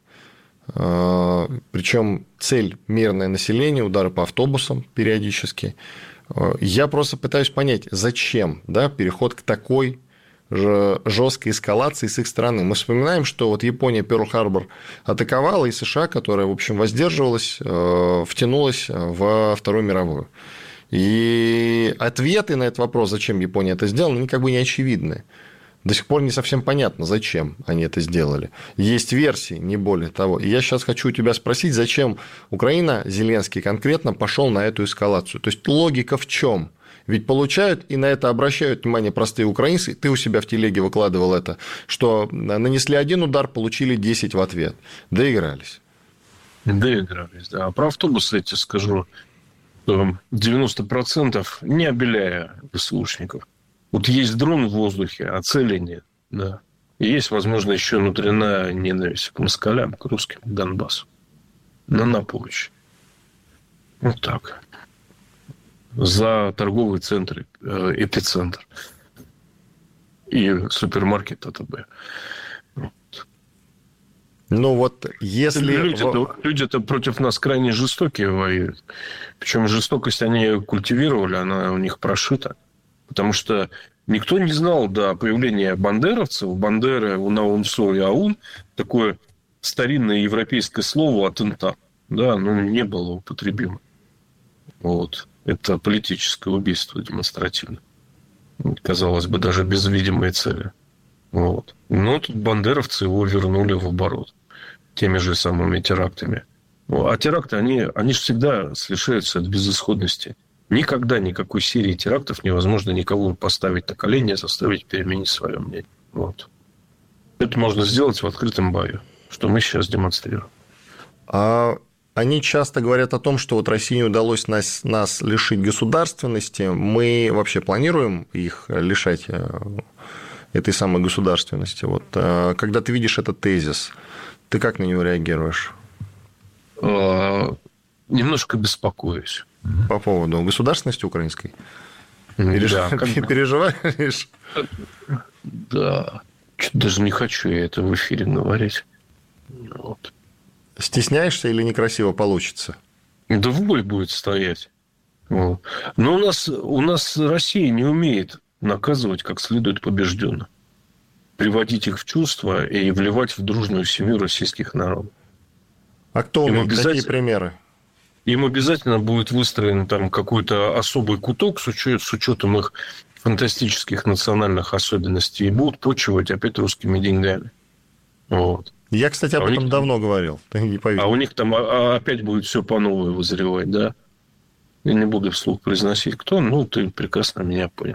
Speaker 2: причем цель – мирное население, удары по автобусам периодически. Я просто пытаюсь понять, зачем, да, переход к такой жесткой эскалации с их стороны. Мы вспоминаем, что вот Япония Пёрл-Харбор атаковала, и США, которая, в общем, воздерживалась, втянулась во Вторую мировую. И ответы на этот вопрос, зачем Япония это сделала, они как бы не очевидны. До сих пор не совсем понятно, зачем они это сделали. Есть версии, не более того. И я сейчас хочу у тебя спросить, зачем Украина, Зеленский конкретно, пошел на эту эскалацию. То есть логика в чем? Ведь получают, и на это обращают внимание простые украинцы, ты у себя в телеге выкладывал это, что нанесли один удар, получили десять в ответ. Доигрались.
Speaker 1: Доигрались, да. А про автобусы я тебе скажу, что девяносто процентов не обеляя ВСУшников. Вот есть дрон в воздухе, а цели нет. Да. И есть, возможно, еще внутренняя ненависть к москалям, к русским, к Донбассу. На наполочь. Вот так. За торговые центры, эпицентр и супермаркет АТБ. Вот.
Speaker 2: Ну вот если...
Speaker 1: Люди-то, люди-то против нас крайне жестокие воюют. Причем жестокость они культивировали, она у них прошита. Потому что никто не знал до появления бандеровцев, Бандеры, Унаунсо и Аун, такое старинное европейское слово «атентат». Да, оно не было употребимо. Вот. Это политическое убийство демонстративно. Казалось бы, даже без видимой цели. Вот. Но тут бандеровцы его вернули в оборот теми же самыми терактами. А теракты, они, они же всегда лишаются от безысходности. Никогда никакой серии терактов невозможно никого поставить на колени и заставить переменить свое мнение. Вот. Это можно сделать в открытом бою, что мы сейчас демонстрируем.
Speaker 2: А... Они часто говорят о том, что вот России не удалось нас, нас лишить государственности. Мы вообще планируем их лишать этой самой государственности? Вот, когда ты видишь этот тезис, ты как на него реагируешь?
Speaker 1: Немножко беспокоюсь.
Speaker 2: По поводу государственности украинской? Переж...
Speaker 1: Да, как...
Speaker 2: Переживаешь?
Speaker 1: Да. Чуть даже не хочу я это в эфире говорить. Вот.
Speaker 2: Стесняешься или некрасиво получится?
Speaker 1: Да в бой будет стоять. Вот. Но у нас, у нас Россия не умеет наказывать как следует побежденных. Приводить их в чувство и вливать в дружную семью российских народов.
Speaker 2: А кто умеет? Какие примеры?
Speaker 1: Им обязательно будет выстроен там какой-то особый куток с, учет, с учетом их фантастических национальных особенностей и будут почивать опять русскими деньгами. Вот.
Speaker 2: Я, кстати, об
Speaker 1: а
Speaker 2: этом
Speaker 1: них,
Speaker 2: давно говорил. Ты не поверишь.
Speaker 1: А у них там опять будет все по новой вызревать, да? Я не буду вслух произносить, кто, ну, ты прекрасно меня понял.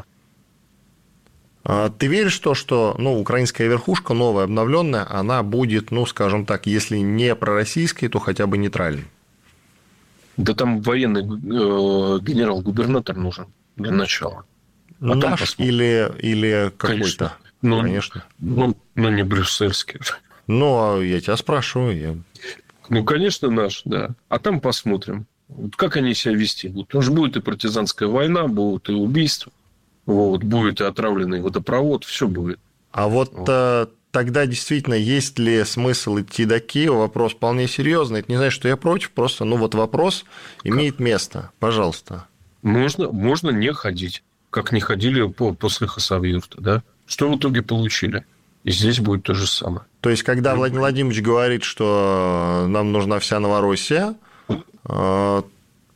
Speaker 2: А ты веришь в то, что ну, украинская верхушка, новая, обновленная, она будет, ну, скажем так, если не пророссийской, то хотя бы нейтральной?
Speaker 1: Да там военный э, генерал-губернатор нужен для начала. А
Speaker 2: Наш или, или какой-то?
Speaker 1: Конечно. Ну,
Speaker 2: Конечно.
Speaker 1: Ну, ну, не брюссельский.
Speaker 2: Ну, а я тебя спрашиваю. Я...
Speaker 1: Ну, конечно, наш, да. А там посмотрим, вот как они себя вести будут. Потому что будет и партизанская война, будут и убийства, вот, будет и отравленный водопровод, все будет.
Speaker 2: А вот, вот. Тогда действительно есть ли смысл идти до Киева? Вопрос вполне серьезный. Это не значит, что я против, просто ну вот вопрос имеет как? место. Пожалуйста.
Speaker 1: Можно, можно не ходить, как не ходили после Хасавюрта, да? Что в итоге получили? И здесь будет то же самое.
Speaker 2: То есть, когда Владимир Владимирович говорит, что нам нужна вся Новороссия,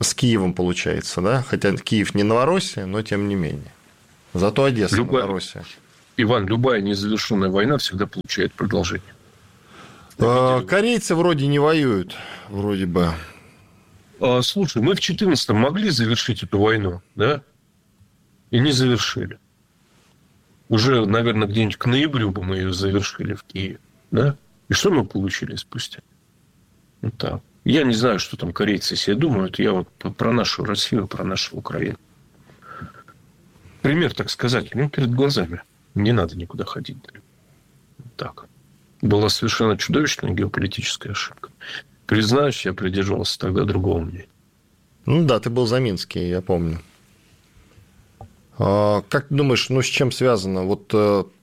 Speaker 2: с Киевом, получается, да? Хотя Киев не Новороссия, но тем не менее. Зато Одесса любая, Новороссия.
Speaker 1: Иван, любая незавершенная война всегда получает продолжение.
Speaker 2: А, корейцы вроде не воюют, вроде бы.
Speaker 1: А, слушай, мы в четырнадцатом могли завершить эту войну, да? И не завершили. Уже, наверное, где-нибудь к ноябрю бы мы ее завершили в Киеве, да? И что мы получили спустя? Вот так. Я не знаю, что там корейцы себе думают. Я вот про нашу Россию, про нашу Украину. Пример, так сказать, ну, перед глазами. Не надо никуда ходить. Так. Была совершенно чудовищная геополитическая ошибка. Признаюсь, я придерживался тогда другого мнения.
Speaker 2: Ну да, ты был за Минский, я помню. А, как ты думаешь, ну, с чем связано? Вот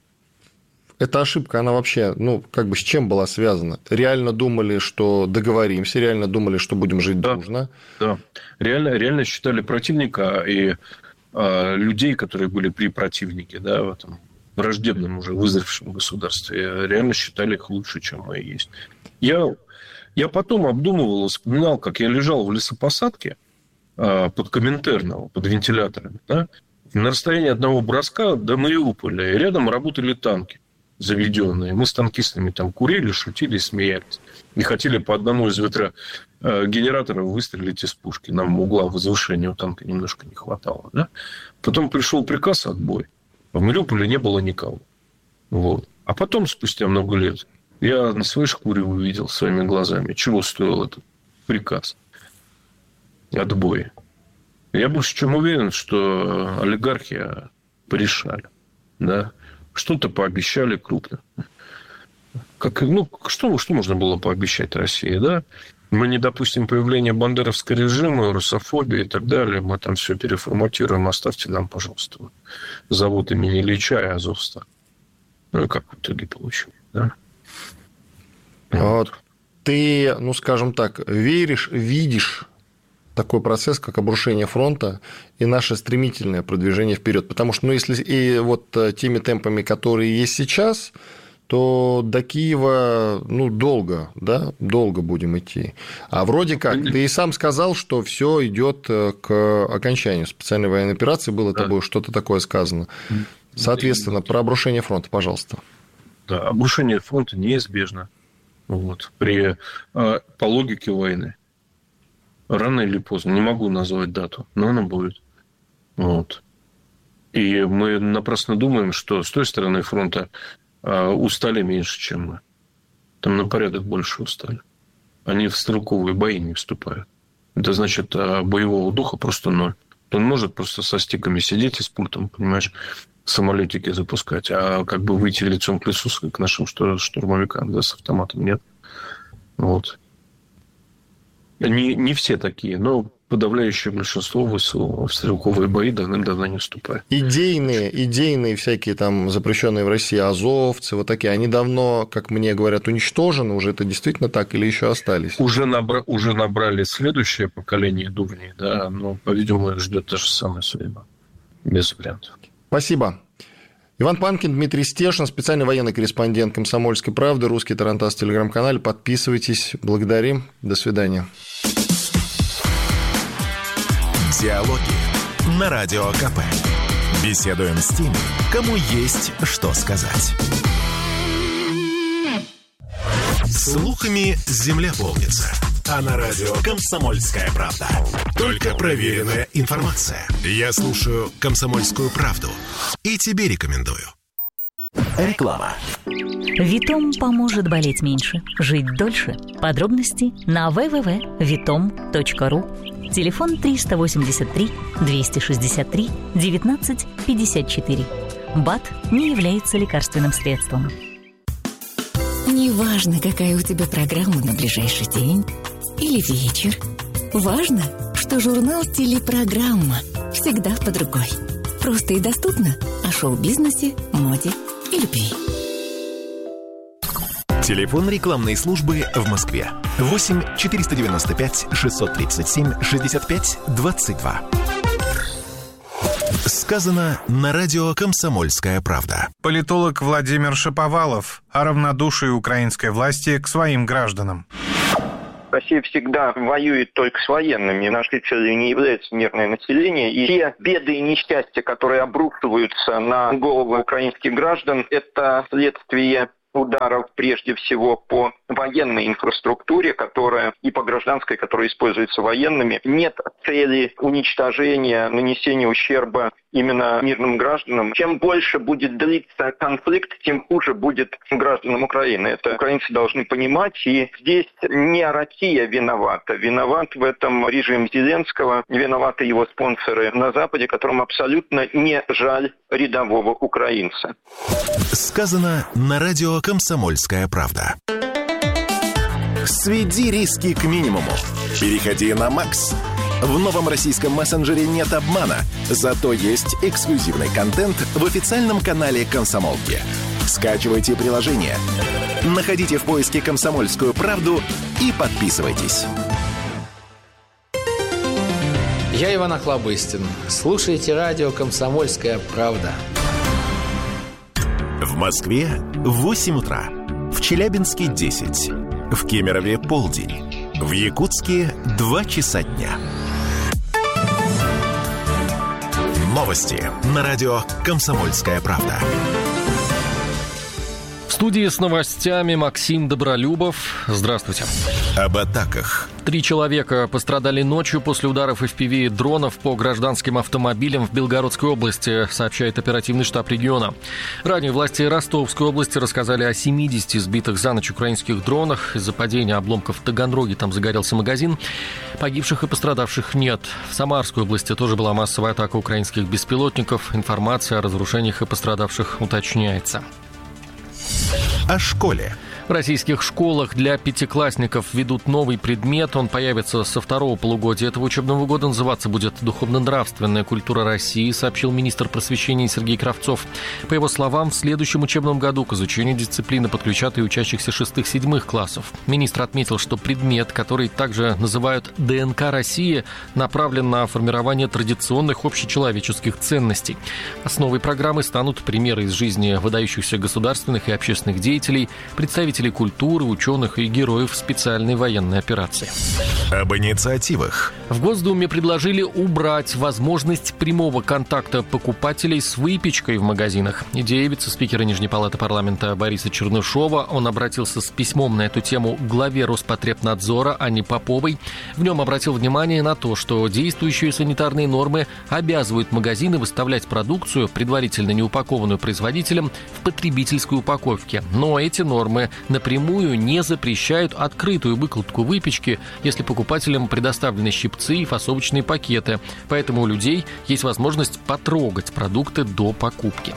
Speaker 2: эта ошибка, она вообще, ну, как бы с чем была связана? Реально думали, что договоримся, реально думали, что будем жить
Speaker 1: да,
Speaker 2: дружно?
Speaker 1: Да, реально, реально считали противника и а, людей, которые были при противнике, да, в этом враждебном уже вызревшем государстве, реально считали их лучше, чем мы есть. Я, я потом обдумывал, вспоминал, как я лежал в лесопосадке а, под Коминтерном, под вентиляторами, да, на расстоянии одного броска до Мариуполя, и рядом работали танки заведенные. Мы с танкистами там курили, шутили, смеялись. И хотели по одному из ветрогенераторов выстрелить из пушки. Нам угла возвышения у танка немножко не хватало. Да? Потом пришел приказ отбой. В Мариуполе не было никого. Вот. А потом, спустя много лет, я на своей шкуре увидел своими глазами, чего стоил этот приказ отбоя. Я больше чем уверен, что олигархи порешали. Да? Что-то пообещали крупно. Как, ну, что, что можно было пообещать России, да? Мы не допустим появления бандеровского режима, русофобии и так далее. Мы там все переформатируем. Оставьте нам, пожалуйста, завод имени Ильича и Азовсталь. Ну, и как в итоге получилось, да?
Speaker 2: Вот. Ты, ну, скажем так, веришь, видишь такой процесс, как обрушение фронта и наше стремительное продвижение вперед. Потому что, ну, если и вот теми темпами, которые есть сейчас, то до Киева, ну, долго, да, долго будем идти. А вроде как, ты и сам сказал, что все идет к окончанию специальной военной операции, было да. тобой что-то такое сказано. Соответственно, про обрушение фронта, пожалуйста.
Speaker 1: Да, обрушение фронта неизбежно. Вот, при, по логике войны. Рано или поздно, не могу назвать дату, но она будет. Вот. И мы напрасно думаем, что с той стороны фронта устали меньше, чем мы. Там на порядок больше устали. Они в стрелковые бои не вступают. Это значит, боевого духа просто ноль. Он может просто со стиками сидеть и с пультом, понимаешь, самолетики запускать, а как бы выйти лицом к лесу к нашим штурмовикам, да, с автоматом нет. Вот. Не, не все такие, но подавляющее большинство ВСУ в стрелковые бои давным-давно не вступают.
Speaker 2: Идейные, идейные всякие там запрещенные в России азовцы, вот такие, они давно, как мне говорят, уничтожены, уже это действительно так или еще остались?
Speaker 1: Уже, набра... уже набрали следующее поколение дурней, да, но, по-видимому, их ждет та же самая судьба. Без вариантов.
Speaker 2: Спасибо. Иван Панкин, Дмитрий Стешин, специальный военный корреспондент «Комсомольской правды», «Русский Тарантас» в телеграм-канале. Подписывайтесь. Благодарим. До свидания.
Speaker 3: Диалоги на Радио КП. Беседуем с теми, кому есть что сказать. Слухами земля полнится. А на радио «Комсомольская правда» только проверенная информация. Я слушаю «Комсомольскую правду» и тебе рекомендую. Реклама.
Speaker 13: Витом поможет болеть меньше, жить дольше. Подробности на дабл ю дабл ю дабл ю точка витом точка ру. Телефон триста восемьдесят три двести шестьдесят три девятнадцать пятьдесят четыре. БАД не является лекарственным средством.
Speaker 14: Неважно, какая у тебя программа на ближайший день или вечер. Важно, что журнал «Телепрограмма» всегда под рукой. Просто и доступно о шоу-бизнесе, моде и любви.
Speaker 3: Телефон рекламной службы в Москве. восемь четыреста девяносто пять шестьсот тридцать семь шестьдесят пять двадцать два. Сказано на радио «Комсомольская правда».
Speaker 11: Политолог Владимир Шаповалов о равнодушии украинской власти к своим гражданам.
Speaker 15: Россия всегда воюет только с военными. Нашей целью не является мирное население. И те беды и несчастья, которые обрушиваются на головы украинских граждан, это следствие ударов прежде всего по военной инфраструктуре, которая и по гражданской, которая используется военными. Нет цели уничтожения, нанесения ущерба именно мирным гражданам. Чем больше будет длиться конфликт, тем хуже будет гражданам Украины. Это украинцы должны понимать. И здесь не Россия виновата. Виноват в этом режим Зеленского, виноваты его спонсоры на Западе, которым абсолютно не жаль рядового украинца.
Speaker 3: Сказано на радио «Комсомольская правда». Сведи риски к минимуму. Переходи на Макс. В новом российском мессенджере нет обмана, зато есть эксклюзивный контент в официальном канале «Комсомолки». Скачивайте приложение, находите в поиске «Комсомольскую правду» и подписывайтесь.
Speaker 16: Я Иван Охлобыстин. Слушайте радио «Комсомольская правда».
Speaker 3: В Москве восемь утра, в Челябинске десять, в Кемерове полдень, в Якутске два часа дня. Новости на радио «Комсомольская правда».
Speaker 8: В студии с новостями Максим Добролюбов. Здравствуйте.
Speaker 3: Об атаках.
Speaker 8: Три человека пострадали ночью после ударов эф пи ви и дронов по гражданским автомобилям в Белгородской области, сообщает оперативный штаб региона. Ранее власти Ростовской области рассказали о семидесяти сбитых за ночь украинских дронах. Из-за падения обломков в Таганроге там загорелся магазин. Погибших и пострадавших нет. В Самарской области тоже была массовая атака украинских беспилотников. Информация о разрушениях и пострадавших уточняется.
Speaker 3: О школе.
Speaker 8: В российских школах для пятиклассников ведут новый предмет. Он появится со второго полугодия этого учебного года. Называться будет «Духовно-нравственная культура России», сообщил министр просвещения Сергей Кравцов. По его словам, в следующем учебном году к изучению дисциплины подключат и учащихся шестых-седьмых классов. Министр отметил, что предмет, который также называют «ДНК России», направлен на формирование традиционных общечеловеческих ценностей. Основой программы станут примеры из жизни выдающихся государственных и общественных деятелей, представителей культуры, ученых и героев специальной военной операции.
Speaker 3: Об инициативах.
Speaker 8: В Госдуме предложили убрать возможность прямого контакта покупателей с выпечкой в магазинах. Идея вице-спикера Нижней палаты парламента Бориса Чернышова. Он обратился с письмом на эту тему к главе Роспотребнадзора Анне Поповой. В нем обратил внимание на то, что действующие санитарные нормы обязывают магазины выставлять продукцию, предварительно не упакованную производителем, в потребительской упаковке. Но эти нормы напрямую не запрещают открытую выкладку выпечки, если покупателям предоставлены щипцы и фасовочные пакеты. Поэтому у людей есть возможность потрогать продукты до покупки.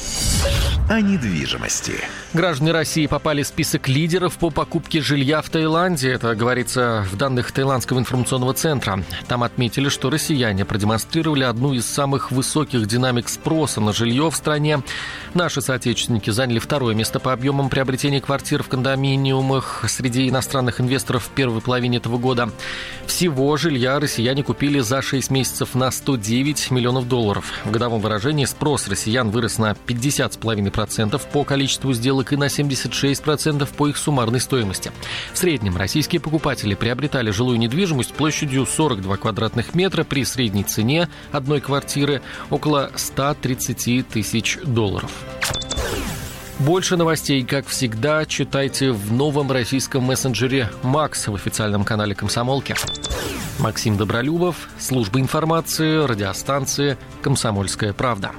Speaker 3: О недвижимости.
Speaker 8: Граждане России попали в список лидеров по покупке жилья в Таиланде. Это говорится в данных Таиландского информационного центра. Там отметили, что россияне продемонстрировали одну из самых высоких динамик спроса на жилье в стране. Наши соотечественники заняли второе место по объемам приобретения квартир в кондоминиумах среди иностранных инвесторов в первой половине этого года. Всего жилья россияне купили за шесть месяцев на сто девять миллионов долларов. В годовом выражении спрос россиян вырос на пятьдесят целых пять десятых процента по количеству сделок и на семьдесят шесть процентов по их суммарной стоимости. В среднем российские покупатели приобретали жилую недвижимость площадью сорок два квадратных метра при средней цене одной квартиры около сто тридцать тысяч долларов. Больше новостей, как всегда, читайте в новом российском мессенджере «Макс» в официальном канале «Комсомолки». Максим Добролюбов, служба информации, радиостанции «Комсомольская правда».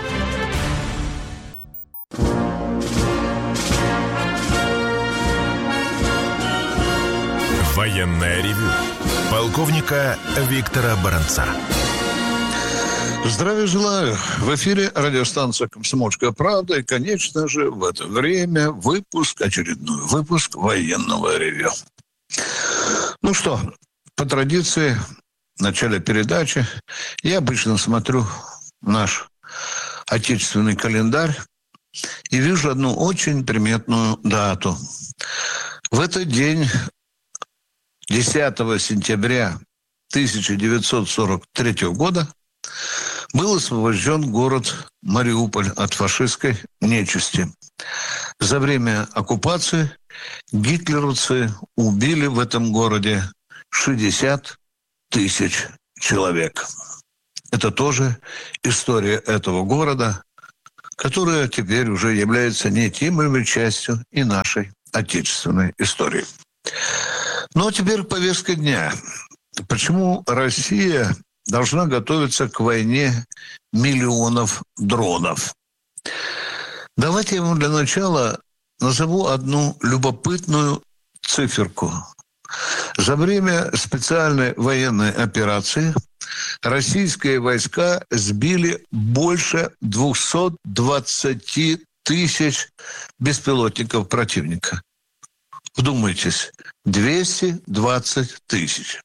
Speaker 3: Военное ревю полковника Виктора Баранца.
Speaker 17: Здравия желаю. В эфире радиостанция «Комсомольская правда». И, конечно же, в это время выпуск, очередной выпуск военного ревю. Ну что, по традиции, в начале передачи я обычно смотрю наш отечественный календарь и вижу одну очень приметную дату. В этот день, десятого сентября тысяча девятьсот сорок третьего года, был освобожден город Мариуполь от фашистской нечисти. За время оккупации гитлеровцы убили в этом городе шестьдесят тысяч человек. Это тоже история этого города, которая теперь уже является неотъемлемой частью и нашей отечественной истории. Ну а теперь повестка дня. Почему Россия должна готовиться к войне миллионов дронов? Давайте я вам для начала назову одну любопытную циферку. За время специальной военной операции российские войска сбили больше двести двадцать тысяч беспилотников противника. Вдумайтесь, двести двадцать тысяч.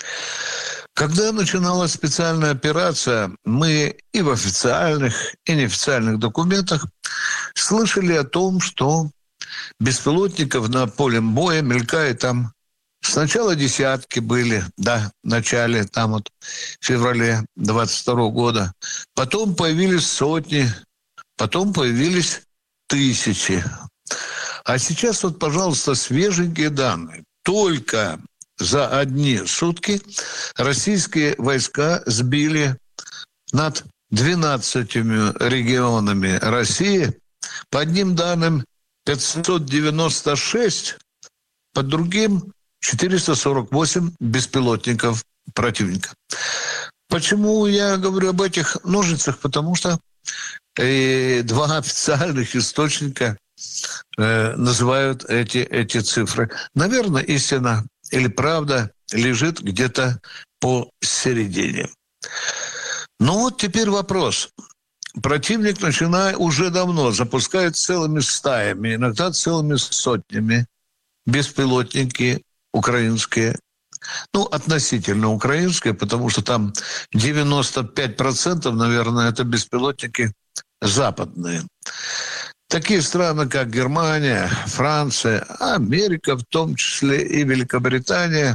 Speaker 17: Когда начиналась специальная операция, мы и в официальных, и неофициальных документах слышали о том, что беспилотников на поле боя мелькает там. Сначала десятки были, да, в начале, там вот, в феврале двадцать второго года. Потом появились сотни, потом появились тысячи. А сейчас вот, пожалуйста, свеженькие данные. Только за одни сутки российские войска сбили над двенадцатью регионами России. По одним данным пятьсот девяносто шесть, по другим четыреста сорок восемь беспилотников противника. Почему я говорю об этих ножницах? Потому что э, два официальных источника э, называют эти, эти цифры. Наверное, истина или правда лежит где-то посередине. Ну вот теперь вопрос. Противник, начиная уже давно, запускает целыми стаями, иногда целыми сотнями беспилотники украинские, ну, относительно украинские, потому что там девяносто пять процентов, наверное, это беспилотники западные. Такие страны, как Германия, Франция, Америка, в том числе и Великобритания,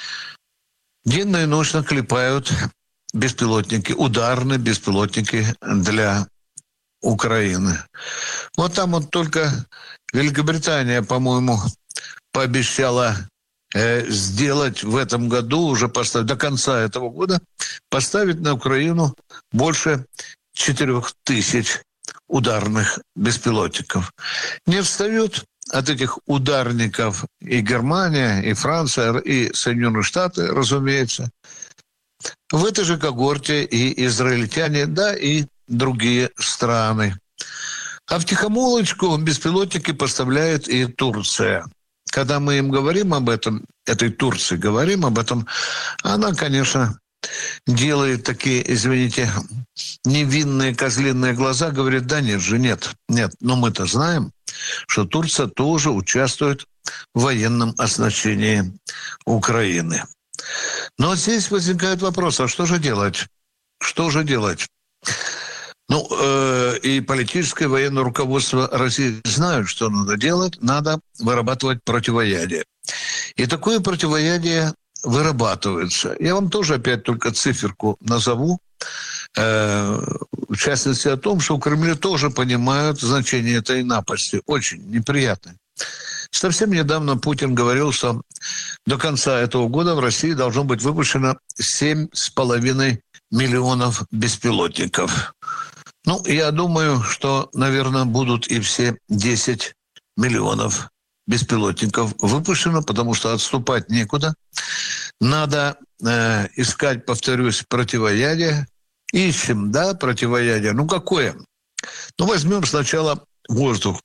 Speaker 17: денно и ночно клепают беспилотники, ударные беспилотники для Украины. Вот там вот только Великобритания, по-моему, пообещала э, сделать в этом году, уже поставить, до конца этого года, поставить на Украину больше четырех тысяч ударных беспилотников. Не встают от этих ударников и Германия, и Франция, и Соединенные Штаты, разумеется. В этой же когорте и израильтяне, да, и другие страны. А втихомолочку беспилотники поставляет и Турция. Когда мы им говорим об этом, этой Турции говорим об этом, она, конечно, делает такие, извините, невинные козлиные глаза, говорит, да нет же, нет, нет. Но мы-то знаем, что Турция тоже участвует в военном оснащении Украины. Но здесь возникает вопрос, а что же делать? Что же делать? Ну, э, и политическое, и военное руководство России знают, что надо делать. Надо вырабатывать противоядие. И такое противоядие вырабатывается. Я вам тоже опять только циферку назову. Э, в частности, о том, что в Кремле тоже понимают значение этой напасти. Очень неприятно. Совсем недавно Путин говорил, что до конца этого года в России должно быть выпущено семь с половиной миллионов беспилотников. Ну, я думаю, что, наверное, будут и все десять миллионов беспилотников выпущено, потому что отступать некуда. Надо э, искать, повторюсь, противоядие. Ищем, да, противоядие. Ну, какое? Ну, возьмем сначала воздух.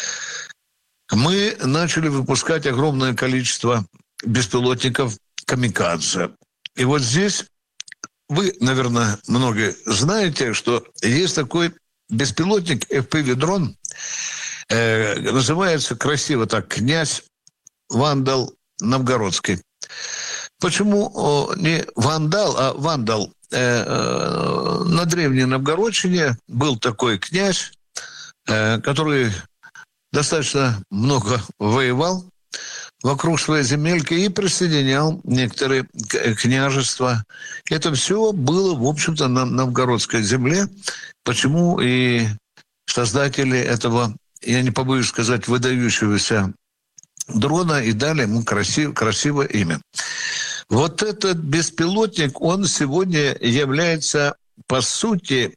Speaker 17: Мы начали выпускать огромное количество беспилотников «Камикадзе». И вот здесь вы, наверное, многие знаете, что есть такой беспилотник эф пи ви-дрон, э, называется красиво так «Князь Вандал Новгородский». Почему о, не «Вандал», а «Вандал»? Э, э, на Древней Новгородчине был такой князь, э, который достаточно много воевал вокруг своей земельки и присоединял некоторые княжества. Это все было, в общем-то, на новгородской земле. Почему и создатели этого, я не побоюсь сказать, выдающегося дрона и дали ему красив, красивое имя. Вот этот беспилотник, он сегодня является, по сути,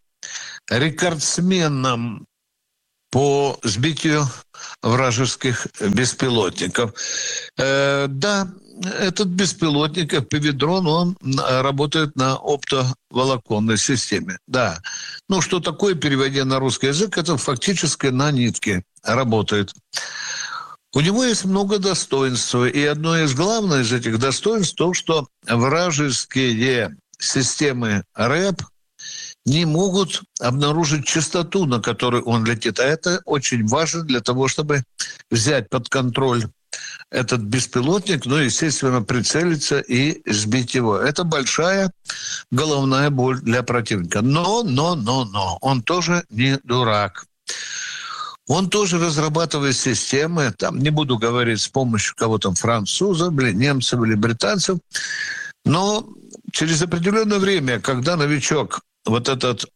Speaker 17: рекордсменом по сбитию вражеских беспилотников. Э, да, этот беспилотник, эф пи ви-дрон, он работает на оптоволоконной системе. Да. Ну, что такое, переводя на русский язык, это фактически на нитке работает. У него есть много достоинств. И одно из главных из этих достоинств то, что вражеские системы РЭП не могут обнаружить частоту, на которой он летит. А это очень важно для того, чтобы взять под контроль этот беспилотник, ну, естественно, прицелиться и сбить его. Это большая головная боль для противника. Но, но, но, но, он тоже не дурак. Он тоже разрабатывает системы, там, не буду говорить с помощью кого там, французов, или немцев, или британцев, но через определенное время, когда новичок, вот этот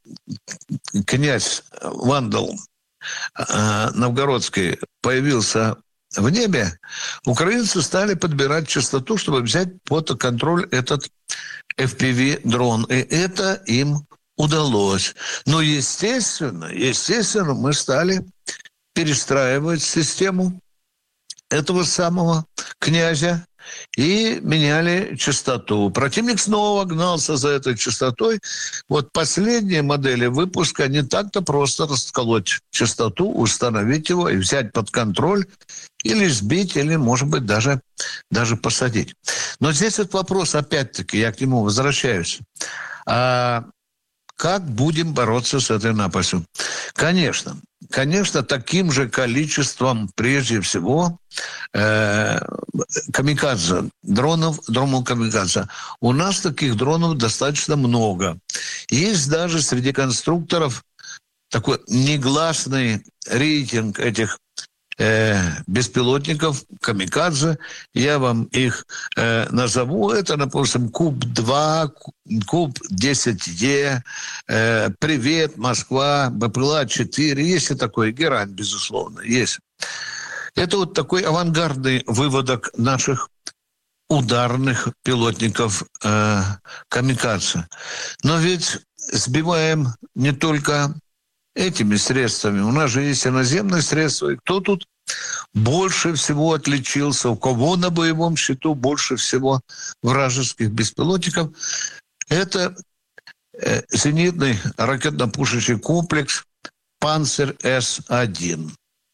Speaker 17: князь Вандал э, Новгородский, появился в небе, украинцы стали подбирать частоту, чтобы взять под контроль этот эф пи ви-дрон. И это им удалось. Но, естественно, естественно, мы стали перестраивать систему этого самого князя и меняли частоту. Противник снова гнался за этой частотой. Вот последние модели выпуска не так-то просто расколоть частоту, установить его и взять под контроль, или сбить, или, может быть, даже, даже посадить. Но здесь этот вопрос, опять-таки, я к нему возвращаюсь. А как будем бороться с этой напастью? Конечно, конечно, таким же количеством, прежде всего, э, камикадзе, дронов, дронов камикадзе. У нас таких дронов достаточно много. Есть даже среди конструкторов такой негласный рейтинг этих э, беспилотников камикадзе. Я вам их э, назову. Это, допустим, Куб-два, Куб-десять е, э, Привет, Москва, БПЛА-четыре. Есть и такой, Герань, безусловно, есть. Это вот такой авангардный выводок наших ударных пилотников э, камикадзе. Но ведь сбиваем не только этими средствами. У нас же есть и наземные средства. И кто тут больше всего отличился, у кого на боевом счету больше всего вражеских беспилотников? Это э, зенитный ракетно-пушечный комплекс «Панцирь-С один».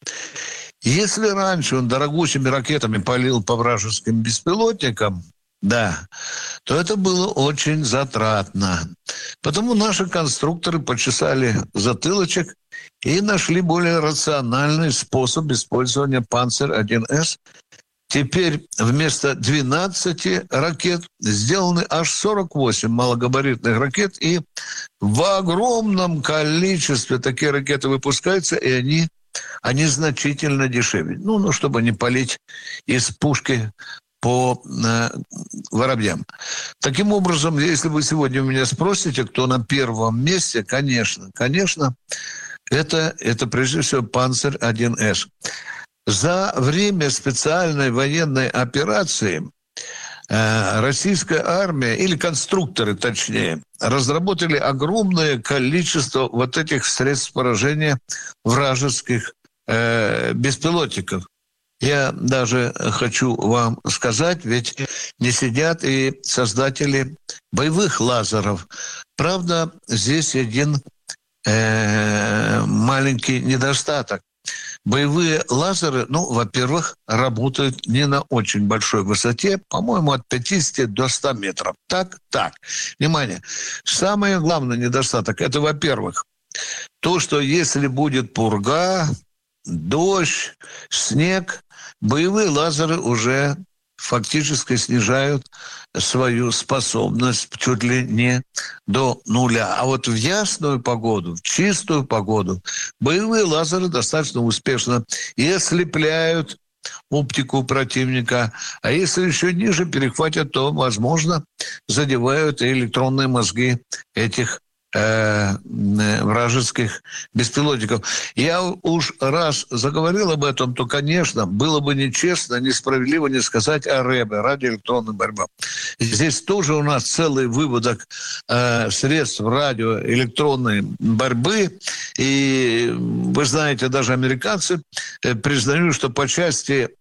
Speaker 17: Если раньше он дорогущими ракетами палил по вражеским беспилотникам, да, то это было очень затратно. Потому наши конструкторы почесали затылочек и нашли более рациональный способ использования «Панцирь один эс». Теперь вместо двенадцати ракет сделаны аж сорок восемь малогабаритных ракет, и в огромном количестве такие ракеты выпускаются, и они, они значительно дешевле. Ну, ну, чтобы не палить из пушки по э, воробьям. Таким образом, если вы сегодня у меня спросите, кто на первом месте, конечно, конечно, это, это прежде всего «Панцирь один эс». За время специальной военной операции э, российская армия, или конструкторы точнее, разработали огромное количество вот этих средств поражения вражеских э, беспилотников. Я даже хочу вам сказать, ведь не сидят и создатели боевых лазеров. Правда, здесь один э, маленький недостаток. Боевые лазеры, ну, во-первых, работают не на очень большой высоте, по-моему, от пятидесяти до ста метров. Так, так. Внимание. Самый главный недостаток – это, во-первых, то, что если будет пурга, дождь, снег, боевые лазеры уже фактически снижают свою способность чуть ли не до нуля. А вот в ясную погоду, в чистую погоду боевые лазеры достаточно успешно и ослепляют оптику противника. А если еще ниже перехватят, то, возможно, задевают и электронные мозги этих э, вражеских беспилотников. Я уж раз заговорил об этом, то, конечно, было бы нечестно, несправедливо не сказать о РЭБе, радиоэлектронная борьба. Здесь тоже у нас целый выводок э, средств радиоэлектронной борьбы. И вы знаете, даже американцы э, признают, что по части